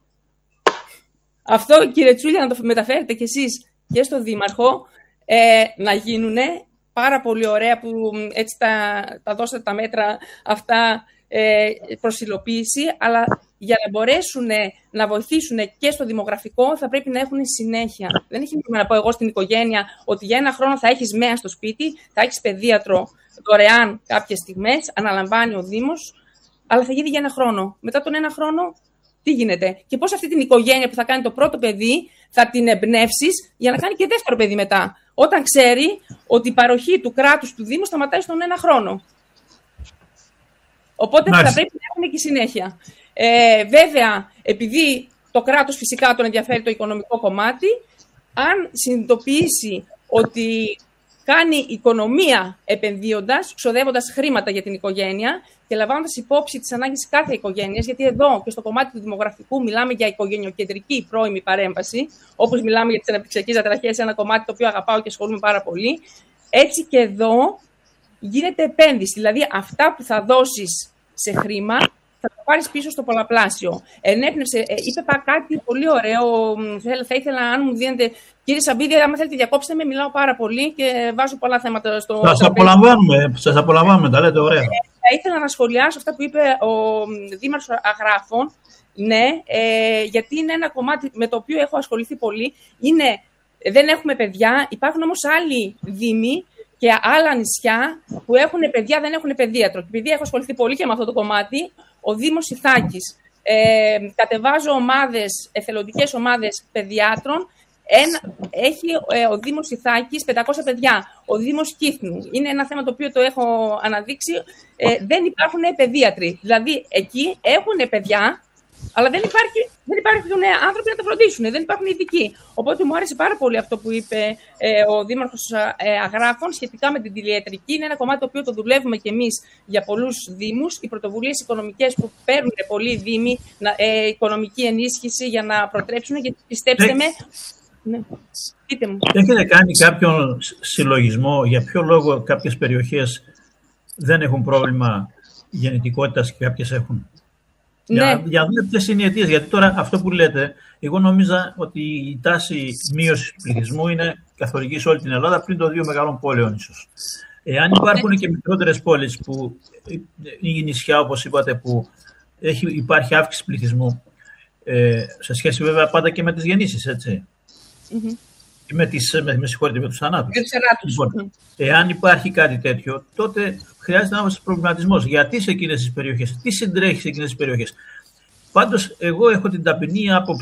Αυτό, κύριε Τσούλια, να το μεταφέρετε κι εσείς και στο Δήμαρχο, ε, να γίνουνε πάρα πολύ ωραία που έτσι τα, τα δώσατε τα μέτρα αυτά ε, προς υλοποίηση, αλλά για να μπορέσουν να βοηθήσουν και στο δημογραφικό θα πρέπει να έχουν συνέχεια. Δεν έχει νόημα να πω εγώ στην οικογένεια ότι για ένα χρόνο θα έχεις μέα στο σπίτι, θα έχεις παιδίατρο δωρεάν κάποιες στιγμές, αναλαμβάνει ο Δήμος, αλλά θα γίνει για ένα χρόνο. Μετά τον ένα χρόνο, τι γίνεται? Και πώς αυτή την οικογένεια που θα κάνει το πρώτο παιδί θα την εμπνεύσεις για να κάνει και δεύτερο παιδί μετά, όταν ξέρει ότι η παροχή του κράτους του Δήμου σταματάει στον ένα χρόνο. Οπότε Μάλιστα. θα πρέπει να έχουν και συνέχεια. Ε, βέβαια, επειδή το κράτος φυσικά τον ενδιαφέρει το οικονομικό κομμάτι, αν συνειδητοποιήσει ότι κάνει οικονομία επενδύοντας, ξοδεύοντας χρήματα για την οικογένεια και λαμβάνοντας υπόψη τις ανάγκες κάθε οικογένειας, γιατί εδώ και στο κομμάτι του δημογραφικού μιλάμε για οικογενειοκεντρική πρώιμη παρέμβαση, όπως μιλάμε για τις αναπτυξιακές διαταραχές, ένα κομμάτι το οποίο αγαπάω και ασχολούμαι πάρα πολύ. Έτσι και εδώ γίνεται επένδυση. Δηλαδή, αυτά που θα δώσεις σε χρήμα θα το πάρεις πίσω στο πολλαπλάσιο. Ενέπνευσε, ε, είπε κάτι πολύ ωραίο. Θα ήθελα, αν μου δίνετε. Κύριε Σαμπίδη, άμα θέλετε, διακόψτε με, μιλάω πάρα πολύ και βάζω πολλά θέματα στο. Σας απολαμβάνουμε, σας απολαμβάνουμε, τα λέτε ωραία. Ε, θα ήθελα να σχολιάσω αυτά που είπε ο Δήμαρχος Αγράφων. Ναι, ε, γιατί είναι ένα κομμάτι με το οποίο έχω ασχοληθεί πολύ. Είναι, δεν έχουμε παιδιά, υπάρχουν όμως άλλοι δήμοι και άλλα νησιά που έχουν παιδιά, δεν έχουν παιδίατρο. Και επειδή έχω ασχοληθεί πολύ και με αυτό το κομμάτι, ο Δήμος Ιθάκης. Ε, κατεβάζω ομάδες, εθελοντικές ομάδες παιδιάτρων. Ένα, έχει ε, ο Δήμος Ιθάκης πεντακόσια παιδιά. Ο Δήμος Κύθνου. Είναι ένα θέμα το οποίο το έχω αναδείξει. Ε, δεν υπάρχουν παιδίατροι. Δηλαδή, εκεί έχουν παιδιά, Αλλά δεν, υπάρχει, δεν υπάρχουν άνθρωποι να τα φροντίσουν, δεν υπάρχουν ειδικοί. Οπότε μου άρεσε πάρα πολύ αυτό που είπε ε, ο Δήμαρχος ε, Αγράφων σχετικά με την τηλιατρική. Είναι ένα κομμάτι το οποίο το δουλεύουμε κι εμείς για πολλούς δήμους. Οι πρωτοβουλίες οικονομικές που παίρνουν πολλοί δήμοι, ε, οικονομική ενίσχυση για να προτρέψουν, γιατί πιστέψτε με. Ναι. Πείτε μου. Έχετε κάνει κάποιον συλλογισμό για ποιο λόγο κάποιες περιοχές δεν έχουν πρόβλημα γεννητικότητας και κάποιες έχουν? Ναι. Για, για να δούμε ποιες είναι οι αιτίες. Γιατί τώρα αυτό που λέτε, εγώ νόμιζα ότι η τάση μείωσης του πληθυσμού είναι καθολική σε όλη την Ελλάδα, πριν των δύο μεγάλων πόλεων ίσως. Εάν υπάρχουν και μικρότερες πόλεις, που, ή νησιά όπως είπατε, που έχει, υπάρχει αύξηση πληθυσμού, ε, σε σχέση βέβαια πάντα και με τις γεννήσεις, έτσι. Mm-hmm. Με, τις, με, με συγχωρείτε, με τους θανάτους. Λοιπόν, εάν υπάρχει κάτι τέτοιο, τότε χρειάζεται ένας προβληματισμός. Γιατί σε εκείνες τις περιοχές, τι συντρέχει σε εκείνες τις περιοχές. Πάντως, εγώ έχω την ταπεινή άποψη